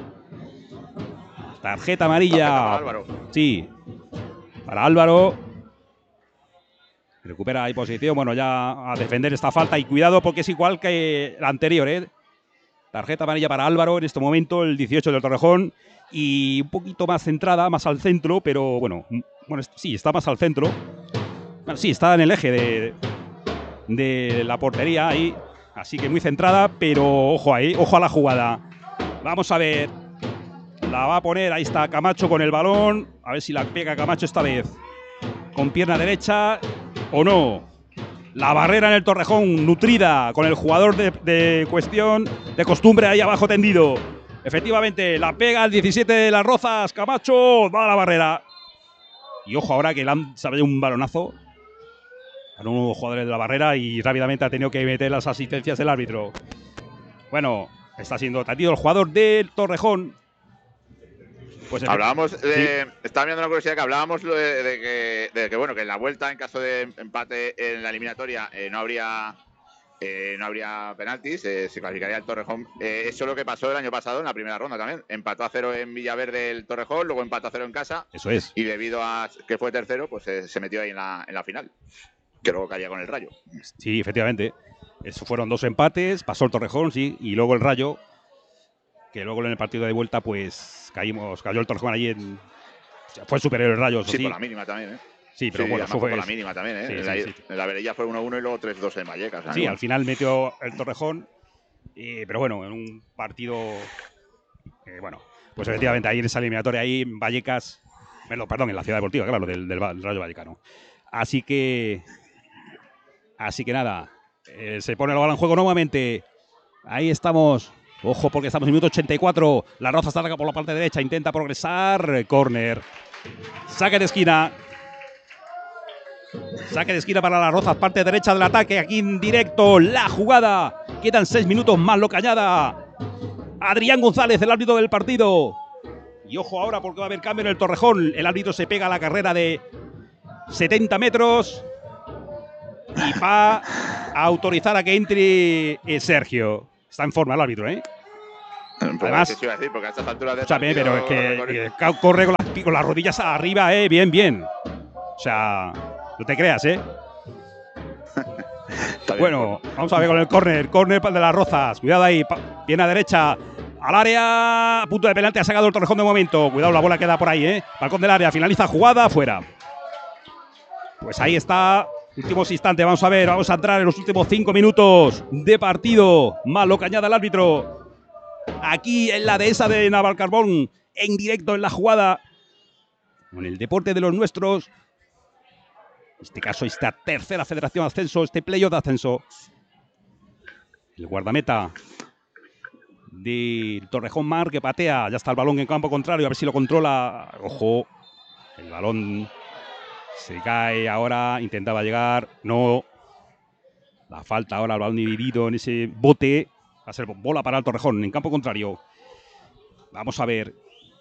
Tarjeta amarilla. Para Álvaro. Sí. Para Álvaro. Recupera ahí posición. Bueno, ya a defender esta falta. Y cuidado porque es igual que la anterior, ¿eh? Tarjeta amarilla para Álvaro en este momento, el dieciocho del Torrejón. Y un poquito más centrada, más al centro. Pero bueno, bueno sí, está más al centro. Bueno, sí, está en el eje de, de la portería ahí. Así que muy centrada, pero ojo ahí, ojo a la jugada. Vamos a ver. La va a poner, ahí está Camacho con el balón. A ver si la pega Camacho esta vez. Con pierna derecha o no. La barrera en el Torrejón, nutrida con el jugador de, de cuestión, de costumbre ahí abajo tendido. Efectivamente, la pega el diecisiete de Las Rozas. Camacho va a la barrera. Y ojo ahora que le han salido un balonazo a unos jugadores de la barrera y rápidamente ha tenido que meter las asistencias del árbitro. Bueno, está siendo atendido el jugador del Torrejón. Pues hablábamos, de, sí. Estaba viendo una curiosidad que hablábamos de, de, que, de que, bueno, que en la vuelta, en caso de empate en la eliminatoria, eh, no habría eh, no habría penaltis, eh, se clasificaría el Torrejón. Eh, eso es lo que pasó el año pasado en la primera ronda también. Empató a cero en Villaverde el Torrejón, luego empató a cero en casa. Eso es. Y debido a que fue tercero, pues eh, se metió ahí en la, en la final, que luego caía con el Rayo. Sí, efectivamente. Eso fueron dos empates, pasó el Torrejón, sí, y luego el Rayo, que luego en el partido de vuelta, pues caímos, cayó el Torrejón allí en. O sea, fue superior el Rayo. Sí, sí, por la mínima también, ¿eh? Sí, pero sí, bueno, eso fue por la mínima también, ¿eh? Sí, en, la, sí, sí. en la Verella fue uno uno y luego tres dos en Vallecas. Sí, al final metió el Torrejón, eh, pero bueno, en un partido. Eh, bueno, pues efectivamente ahí en esa eliminatoria, ahí en Vallecas. Perdón, en la Ciudad Deportiva, claro, del, del, del Rayo Vallecano. Así que. Así que nada, eh, se pone la bola en juego nuevamente. Ahí estamos. Ojo porque estamos en el minuto ochenta y cuatro. La Roza está por la parte derecha, intenta progresar. Córner. Saque de esquina. Saque de esquina para la Rozas, parte derecha del ataque. Aquí en directo la jugada. Quedan seis minutos más, lo cañada. Adrián González, el árbitro del partido. Y ojo ahora porque va a haber cambio en el Torrejón. El árbitro se pega a la carrera de setenta metros. Y va a autorizar a que entre eh, Sergio. Está en forma el árbitro, ¿eh? Además, ¿qué iba a decir? Porque a estas alturas de partido, pero es que eh, corre con las, con las rodillas arriba, ¿eh? Bien, bien. O sea, no te creas, ¿eh? Bueno, vamos a ver con el córner. Córner de las Rozas. Cuidado ahí. Viene a derecha. Al área. Punto de penalti. Ha sacado el Torrejón de momento. Cuidado, la bola queda por ahí, ¿eh? Balcón del área. Finaliza jugada. Fuera. Pues ahí está. Últimos instantes, vamos a ver, vamos a entrar en los últimos cinco minutos de partido. Malo cañada el árbitro. Aquí en la dehesa de Navalcarbón, en directo en la jugada. Con el deporte de los nuestros. En este caso, esta tercera federación de ascenso, este playoff de ascenso. El guardameta del Torrejón Mar que patea. Ya está el balón en campo contrario, a ver si lo controla. Ojo, el balón. Se cae ahora, intentaba llegar, no. La falta ahora, el balón dividido en ese bote. Va a ser bola para el Torrejón, en campo contrario. Vamos a ver.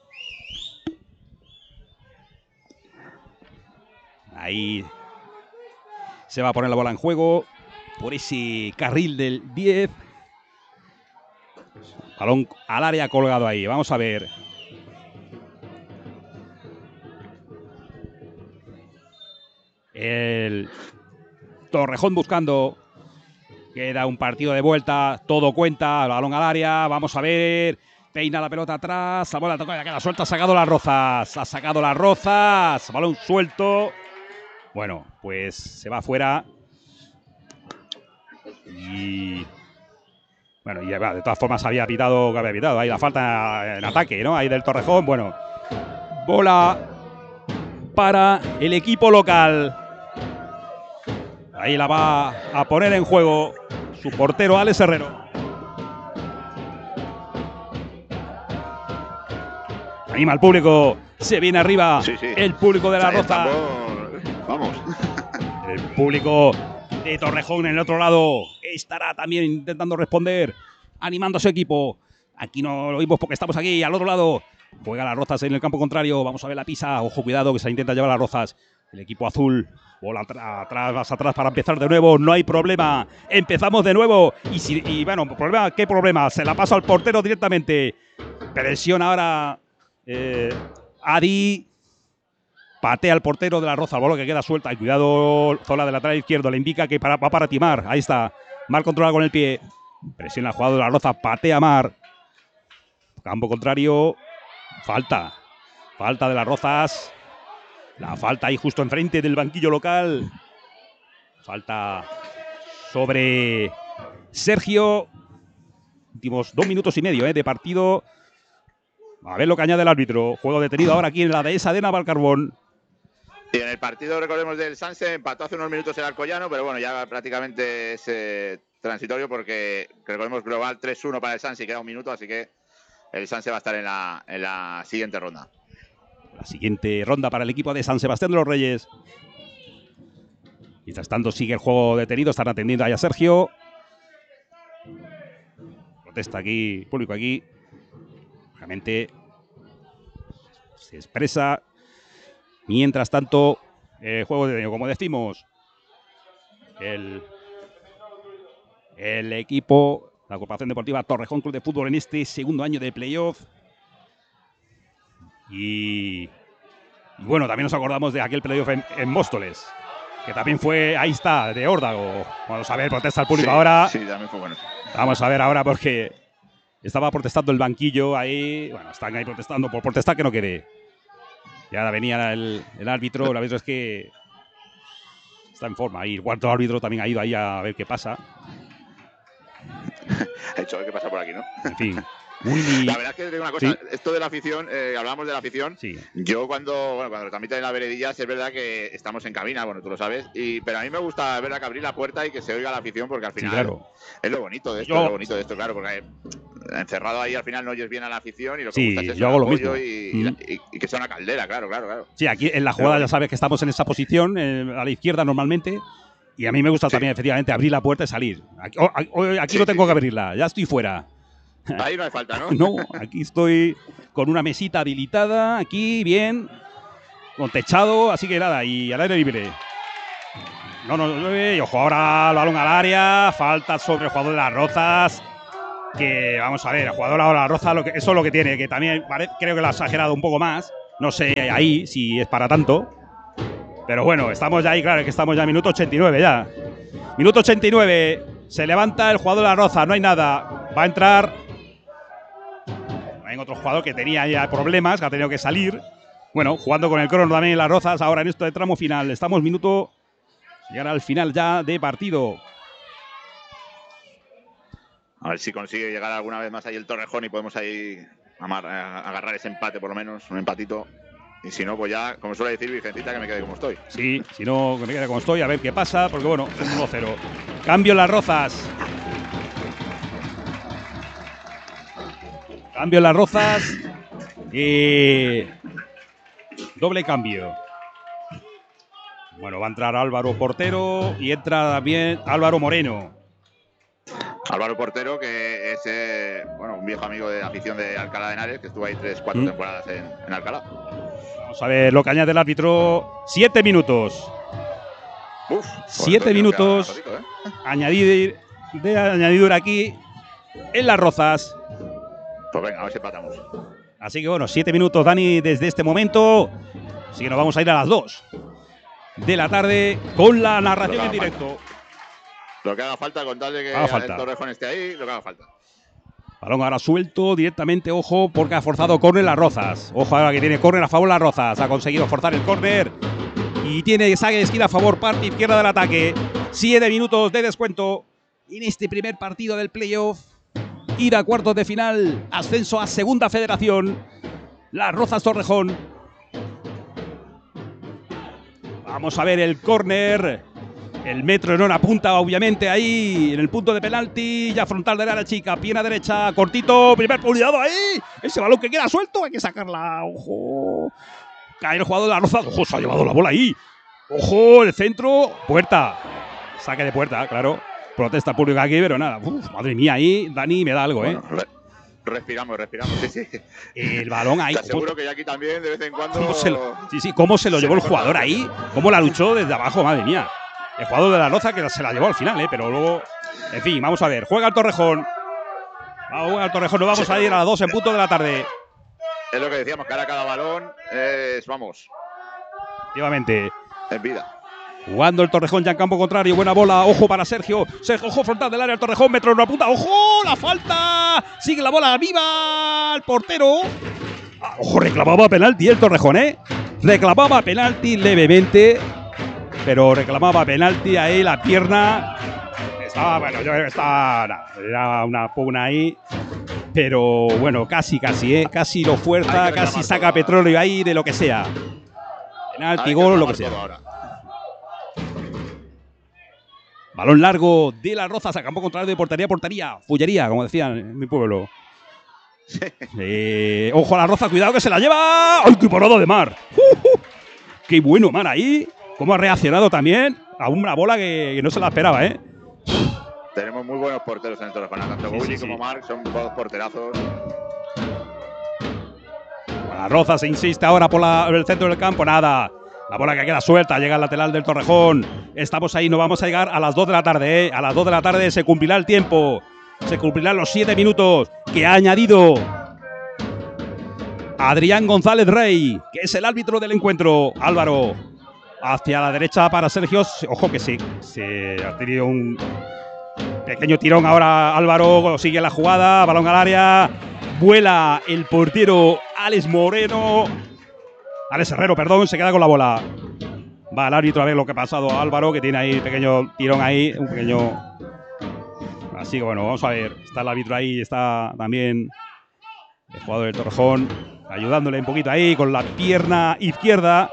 Ahí se va a poner la bola en juego por ese carril del diez. Balón al área colgado ahí, vamos a ver. El Torrejón buscando. Queda un partido de vuelta. Todo cuenta. El balón al área. Vamos a ver. Peina la pelota atrás. La bola toca. Queda suelta. Ha sacado las Rozas. Ha sacado las Rozas. Balón suelto. Bueno, pues se va afuera. Y. Bueno, y de todas formas había pitado. Que había pitado. Ahí la falta en ataque, ¿no? Ahí del Torrejón. Bueno. Bola para el equipo local. Ahí la va a poner en juego su portero Alex Herrero. Anima al público. Se viene arriba sí, sí. El público de la Roza. Vamos. El público de Torrejón en el otro lado estará también intentando responder, animando a su equipo. Aquí no lo vimos porque estamos aquí al otro lado. Juega las Rozas en el campo contrario. Vamos a ver la pisa. Ojo, cuidado que se intenta llevar las Rozas. El equipo azul. Bola atrás, vas atrás para empezar de nuevo. No hay problema. Empezamos de nuevo. Y, si, y bueno, problema, ¿qué problema? Se la pasa al portero directamente. Presiona ahora eh, Adi. Patea al portero de la Roza. El balón que queda suelta. Y cuidado, zona de lateral izquierdo. Le indica que para, va para Timar. Ahí está. Mar controla con el pie. Presiona el jugador de la Roza. Patea Mar. Campo contrario. Falta. Falta de las Rozas. La falta ahí justo enfrente del banquillo local. Falta sobre Sergio. Últimos dos minutos y medio eh, de partido. A ver lo que añade el árbitro. Juego detenido ahora aquí en la dehesa de Navalcarbón. Y en el partido, recordemos, del Sanse, empató hace unos minutos el Alcoyano, pero bueno, ya prácticamente es eh, transitorio porque recordemos global tres uno para el Sanse y queda un minuto, así que el Sanse va a estar en la, en la siguiente ronda. La siguiente ronda para el equipo de San Sebastián de los Reyes. Mientras tanto sigue el juego detenido. Están atendiendo ahí a Sergio. Protesta aquí, público aquí. Realmente se expresa. Mientras tanto, el juego detenido, como decimos, el, el equipo, la Agrupación Deportiva Torrejón Club de Fútbol en este segundo año de playoff. Y, y bueno, también nos acordamos de aquel playoff en, en Móstoles, que también fue, ahí está, de Órdago. Vamos a ver, protesta el público sí, ahora. Sí, también fue bueno. Vamos a ver ahora porque estaba protestando el banquillo ahí. Bueno, están ahí protestando por protestar que no quede. Y ahora venía el, el árbitro. El árbitro es que está en forma. Y el cuarto árbitro también ha ido ahí a ver qué pasa. Ha hecho a ver qué pasa por aquí, ¿no? En fin. Muy... La verdad es que te digo una cosa, ¿sí? Esto de la afición, eh, hablábamos de la afición. Sí. Yo cuando, bueno, cuando transmiten en la veredillas es verdad que estamos en cabina, bueno, tú lo sabes, y, pero a mí me gusta ver que abrir la puerta y que se oiga la afición porque al final sí, claro. es lo bonito de esto, yo... es lo bonito de esto, claro, porque encerrado ahí al final no oyes bien a la afición y lo que sí, gusta es eso, yo hago lo mismo. Y, mm. y, y, y que sea una caldera, claro, claro, claro. Sí, aquí en la jugada ya sabes que estamos en esa posición, eh, a la izquierda normalmente. Y a mí me gusta sí. también, efectivamente, abrir la puerta y salir. Aquí, oh, aquí sí, no tengo sí, que abrirla, ya estoy fuera. Ahí no hay falta, ¿no? No, aquí estoy con una mesita habilitada, aquí bien, con techado, así que nada, y al aire libre. No, no, no, y ojo, ahora el balón al área, falta sobre el jugador de las Rozas, que vamos a ver, el jugador de las Rozas, lo que, eso es lo que tiene, que también parece, creo que lo ha exagerado un poco más, no sé ahí si es para tanto, pero bueno, estamos ya ahí, claro, que estamos ya en minuto ochenta y nueve ya. Minuto ochenta y nueve, se levanta el jugador de las Rozas, no hay nada, va a entrar... En otro jugador que tenía ya problemas, que ha tenido que salir. Bueno, jugando con el crono también en las Rozas. Ahora en esto de tramo final. Estamos minuto. Llegar al final ya de partido. A ver si consigue llegar alguna vez más ahí el Torrejón y podemos ahí amar, agarrar ese empate por lo menos. Un empatito. Y si no, pues ya, como suele decir Vicencita, que me quede como estoy. Sí, si no, que me quede como estoy. A ver qué pasa. Porque bueno, es un uno cero. Cambio en las Rozas. Cambio en las Rozas. Y doble cambio. Bueno, va a entrar Álvaro Portero y entra también Álvaro Moreno. Álvaro Portero, que es eh, bueno, un viejo amigo de la afición de Alcalá de Henares, que estuvo ahí tres, cuatro ¿Mm? temporadas en, en Alcalá. Vamos a ver lo que añade el árbitro. Siete minutos. Uf, Siete minutos. Ratito, ¿eh? Añadir, de añadidura aquí en las Rozas. Pues venga, a ver si empatamos. Así que bueno, siete minutos, Dani, desde este momento. Así que nos vamos a ir a las dos de la tarde con la narración en directo. Falta. Lo que haga falta, con tal de que el Torrejón esté ahí, lo que haga falta. Balón ahora suelto directamente, ojo, porque ha forzado córner las Rozas. Ojo ahora que tiene córner a favor las Rozas. Ha conseguido forzar el córner y tiene saque de esquina a favor, parte izquierda del ataque. Siete minutos de descuento en este primer partido del playoff. Ir a cuartos de final, ascenso a segunda federación, las Rozas Torrejón. Vamos a ver el córner, el metro en una punta, obviamente ahí en el punto de penalti, ya frontal de la chica, pierna derecha, cortito, primer publicado ahí, ese balón que queda suelto, hay que sacarla, ojo, cae el jugador de las Rozas, ojo, se ha llevado la bola ahí, ojo, el centro, puerta, saque de puerta, claro. Protesta pública aquí, pero nada. Uf, madre mía, ahí Dani me da algo, ¿eh? Bueno, Respiramos, respiramos, sí, sí. El balón ahí. Te aseguro que ya aquí también, de vez en cuando. ¿Cómo se lo, sí, sí, cómo se lo llevó el jugador ahí? ¿Cómo la luchó desde abajo? Madre mía. El jugador de la Roza que se la llevó al final, ¿eh? Pero luego. En fin, vamos a ver. Juega el Torrejón. Vamos al Torrejón. Nos vamos a ir a las dos en punto de la tarde. Es lo que decíamos, cara a cada balón es, vamos. Efectivamente. En vida. Jugando el Torrejón ya en campo contrario. Buena bola. Ojo para Sergio. Sergio, ojo frontal del área. El Torrejón. Metro en una punta. ¡Ojo! ¡La falta! Sigue la bola. ¡Viva! El portero. Ah, ojo, reclamaba penalti el Torrejón, ¿eh? Reclamaba penalti levemente. Pero reclamaba penalti ahí. La pierna. Estaba, bueno, yo creo que estaba. Nah, era una pugna ahí. Pero bueno, casi, casi, ¿eh? Casi lo fuerza. Casi saca todo, petróleo ahí de lo que sea. Penalti, gol, lo que sea. Ahora. Balón largo de la Rozas a campo contrario de portería a portería. Fullería, como decían en mi pueblo. Sí. Eh, ojo a la Roza, cuidado que se la lleva. ¡Ay, qué parado de Mar! Uh, uh. ¡Qué bueno Mar ahí! Cómo ha reaccionado también a una bola que, que no se la esperaba, ¿eh? Tenemos muy buenos porteros en el Torrejón. Tanto sí, Gulli sí, como sí. Marc son dos porterazos. La Roza se insiste ahora por, la, por el centro del campo. Nada. La bola que queda suelta, llega al lateral del Torrejón. Estamos ahí, no vamos a llegar a las dos de la tarde, ¿eh? A las dos de la tarde se cumplirá el tiempo. Se cumplirán los siete minutos que ha añadido Adrián González Rey, que es el árbitro del encuentro. Álvaro, hacia la derecha para Sergio. Ojo que sí, se ha tenido un pequeño tirón ahora Álvaro. Sigue la jugada, balón al área. Vuela el portero Alex Moreno. Alex Herrero, perdón, se queda con la bola. Va el árbitro a ver lo que ha pasado a Álvaro, que tiene ahí un pequeño tirón ahí, un pequeño. Así que bueno, vamos a ver. Está el árbitro ahí, está también el jugador del Torrejón, ayudándole un poquito ahí con la pierna izquierda.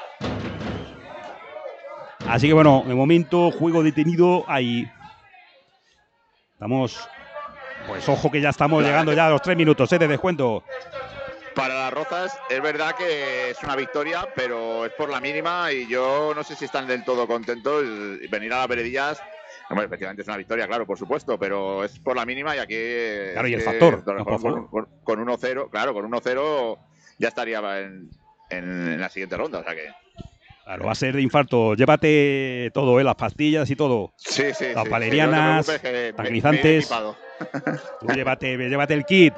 Así que bueno, de momento, juego detenido ahí. Estamos. Pues ojo que ya estamos llegando ya a los tres minutos, ¿eh? De descuento. Para las Rozas es verdad que es una victoria, pero es por la mínima y yo no sé si están del todo contentos. Venir a las Veredillas, bueno, efectivamente es una victoria, claro, por supuesto, pero es por la mínima y aquí… Claro, y el factor. Con, con, con, con uno cero, claro, con uno cero ya estaría en, en, en la siguiente ronda, o sea que… Claro, va a ser de infarto. Llévate todo, ¿eh? Las pastillas y todo. Sí, sí, las sí, valerianas, sí, no tranquilizantes. Tú llévate, llévate el kit.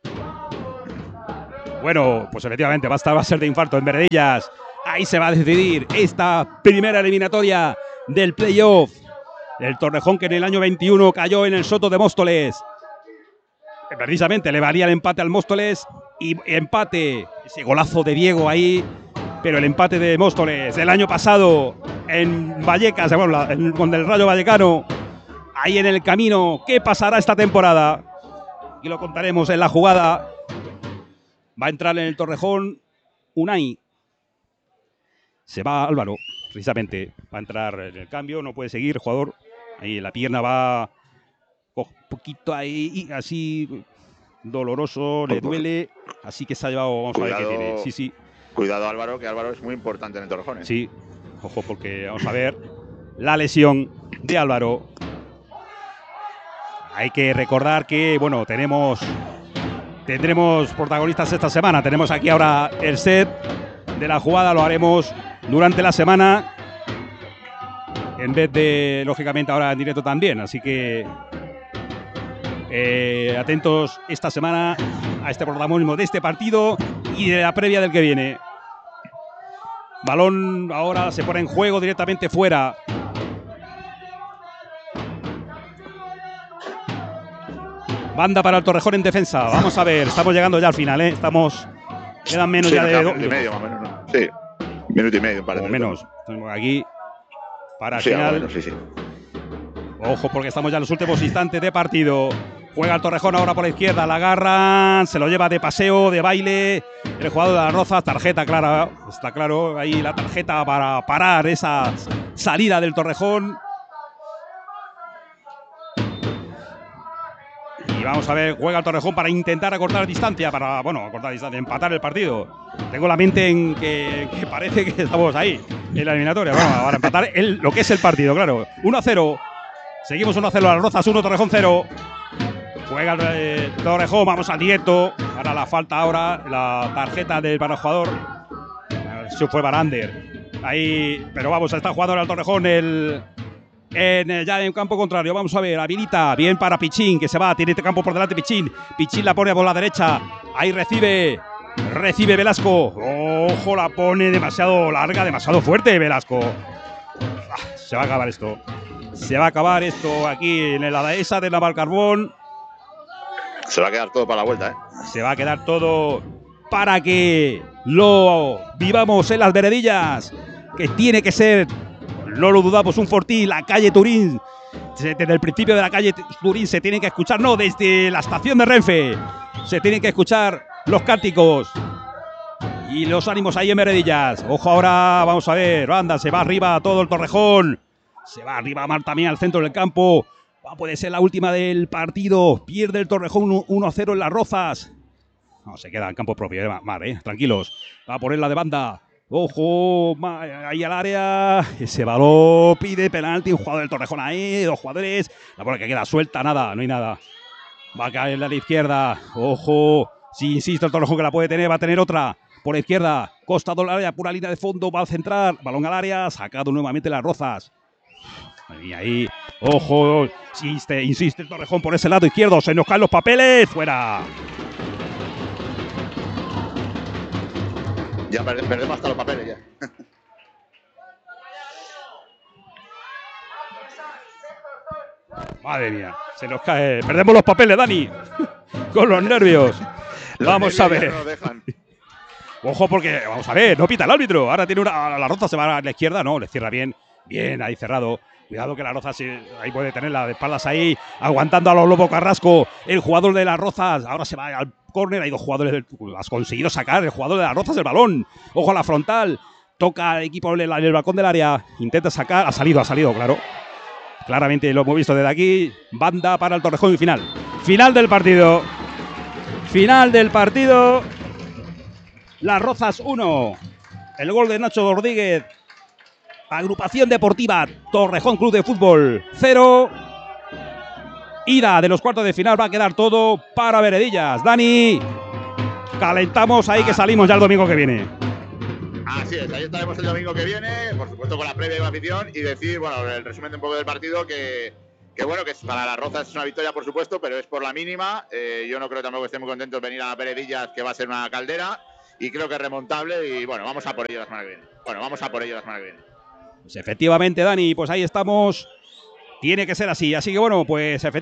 Bueno, pues efectivamente va a, estar, va a ser de infarto en Veredillas. Ahí se va a decidir esta primera eliminatoria del playoff. El Torrejón que en el año veintiuno cayó en el Soto de Móstoles. Precisamente le valía el empate al Móstoles y empate, ese golazo de Diego ahí. Pero el empate de Móstoles del año pasado en Vallecas, bueno, con el Rayo Vallecano, ahí en el camino. ¿Qué pasará esta temporada? Y lo contaremos en la jugada. Va a entrar en el Torrejón Unai. Se va Álvaro, precisamente. Va a entrar en el cambio, no puede seguir el jugador. Ahí la pierna va un poquito ahí, así doloroso, le duele. Así que se ha llevado, vamos Cuidado. a ver qué tiene. Sí, sí. Cuidado Álvaro, que Álvaro es muy importante en el Torrejón, ¿eh? Sí, ojo, porque vamos a ver la lesión de Álvaro. Hay que recordar que, bueno, tenemos, tendremos protagonistas esta semana. Tenemos aquí ahora el set de la jugada, lo haremos durante la semana. En vez de, lógicamente, ahora en directo también. Así que eh, atentos esta semana a este protagonismo de este partido y de la previa del que viene. Balón ahora se pone en juego directamente fuera. Banda para el Torrejón en defensa. Vamos a ver, estamos llegando ya al final, ¿eh? Estamos. Quedan menos sí, ya de dos minutos. Minuto y medio, más o menos, ¿no? Sí, minuto y medio. Para o menos. Tenemos aquí para el sí, final. Bueno, sí, sí. Ojo, porque estamos ya en los últimos instantes de partido. Juega el Torrejón ahora por la izquierda, la agarran, se lo lleva de paseo, de baile. El jugador de las Rozas, tarjeta clara, está claro, ahí la tarjeta para parar esa salida del Torrejón. Y vamos a ver, juega el Torrejón para intentar acortar distancia, para, bueno, acortar distancia, empatar el partido. Tengo la mente en que, que parece que estamos ahí, en la eliminatoria. Vamos a empatar el, lo que es el partido, claro. uno a cero. Seguimos uno a cero a las Rozas, uno Torrejón cero. Juega el eh, Torrejón, vamos al directo. Ahora la falta ahora, la tarjeta del para el jugador. Eso fue Barander. Ahí, pero vamos, está jugando el Torrejón el, en el, ya en el campo contrario. Vamos a ver, habilita bien para Pichín, que se va, tiene este campo por delante Pichín. Pichín la pone por la derecha. Ahí recibe, recibe Velasco. Ojo, la pone demasiado larga, demasiado fuerte Velasco. Ah, se va a acabar esto. Se va a acabar esto aquí en la dehesa de Navalcarbón. Se va a quedar todo para la vuelta, ¿eh? Se va a quedar todo para que lo vivamos en las veredillas. Que tiene que ser, no lo dudamos, un fortín. La calle Turín, desde el principio de la calle Turín se tiene que escuchar, no, desde la estación de Renfe. Se tienen que escuchar los cánticos y los ánimos ahí en veredillas. Ojo ahora, vamos a ver, anda, se va arriba todo el Torrejón. Se va arriba Mar también al centro del campo. Puede ser la última del partido. Pierde el Torrejón uno a cero en Las Rozas. No, se queda en campo propio, eh, Mar, eh, tranquilos. Va a ponerla de banda. Ojo, ahí al área. Ese balón pide penalti. Un jugador del Torrejón ahí. Dos jugadores. La bola que queda suelta, nada, no hay nada. Va a caer a la izquierda. Ojo. Si insiste el Torrejón que la puede tener, va a tener otra. Por la izquierda. Costado del área, pura línea de fondo. Va a centrar. Balón al área. Sacado nuevamente Las Rozas. Y ahí, ojo, insiste, insiste el Torrejón por ese lado izquierdo. Se nos caen los papeles. Fuera. Ya perdemos hasta los papeles ya. Madre mía, se nos cae. Perdemos los papeles, Dani. Con los nervios. Los vamos nervios a ver. No nos dejan. Ojo, porque, vamos a ver, no pita el árbitro. Ahora tiene una. La Roza se va a la izquierda. No, le cierra bien. Bien, ahí cerrado. Cuidado que la Roza sí, ahí puede tenerla de espaldas ahí, aguantando a los Lobo Carrasco. El jugador de Las Rozas ahora se va al córner. Hay dos jugadores, has conseguido sacar el jugador de Las Rozas el balón. Ojo a la frontal, toca el equipo en el, en el balcón del área, intenta sacar, ha salido, ha salido, claro. Claramente lo hemos visto desde aquí. Banda para el Torrejón y final. Final del partido. Final del partido. Las Rozas uno. El gol de Nacho Rodríguez. Agrupación Deportiva Torrejón Club de Fútbol cero. Ida de los cuartos de final, va a quedar todo para veredillas. Dani, calentamos ahí que salimos ya el domingo que viene. Así es, ahí estaremos el domingo que viene, por supuesto con la previa y la afición, y decir, bueno, el resumen de un poco del partido, que, que bueno, que para Las Rozas es una victoria, por supuesto, pero es por la mínima. Eh, yo no creo tampoco que estén muy contentos de venir a Veredillas, que va a ser una caldera, y creo que es remontable, y bueno, vamos a por ello la semana que viene. Bueno, vamos a por ello la semana que viene. Pues efectivamente, Dani, pues ahí estamos. Tiene que ser así. Así que bueno, pues efectivamente.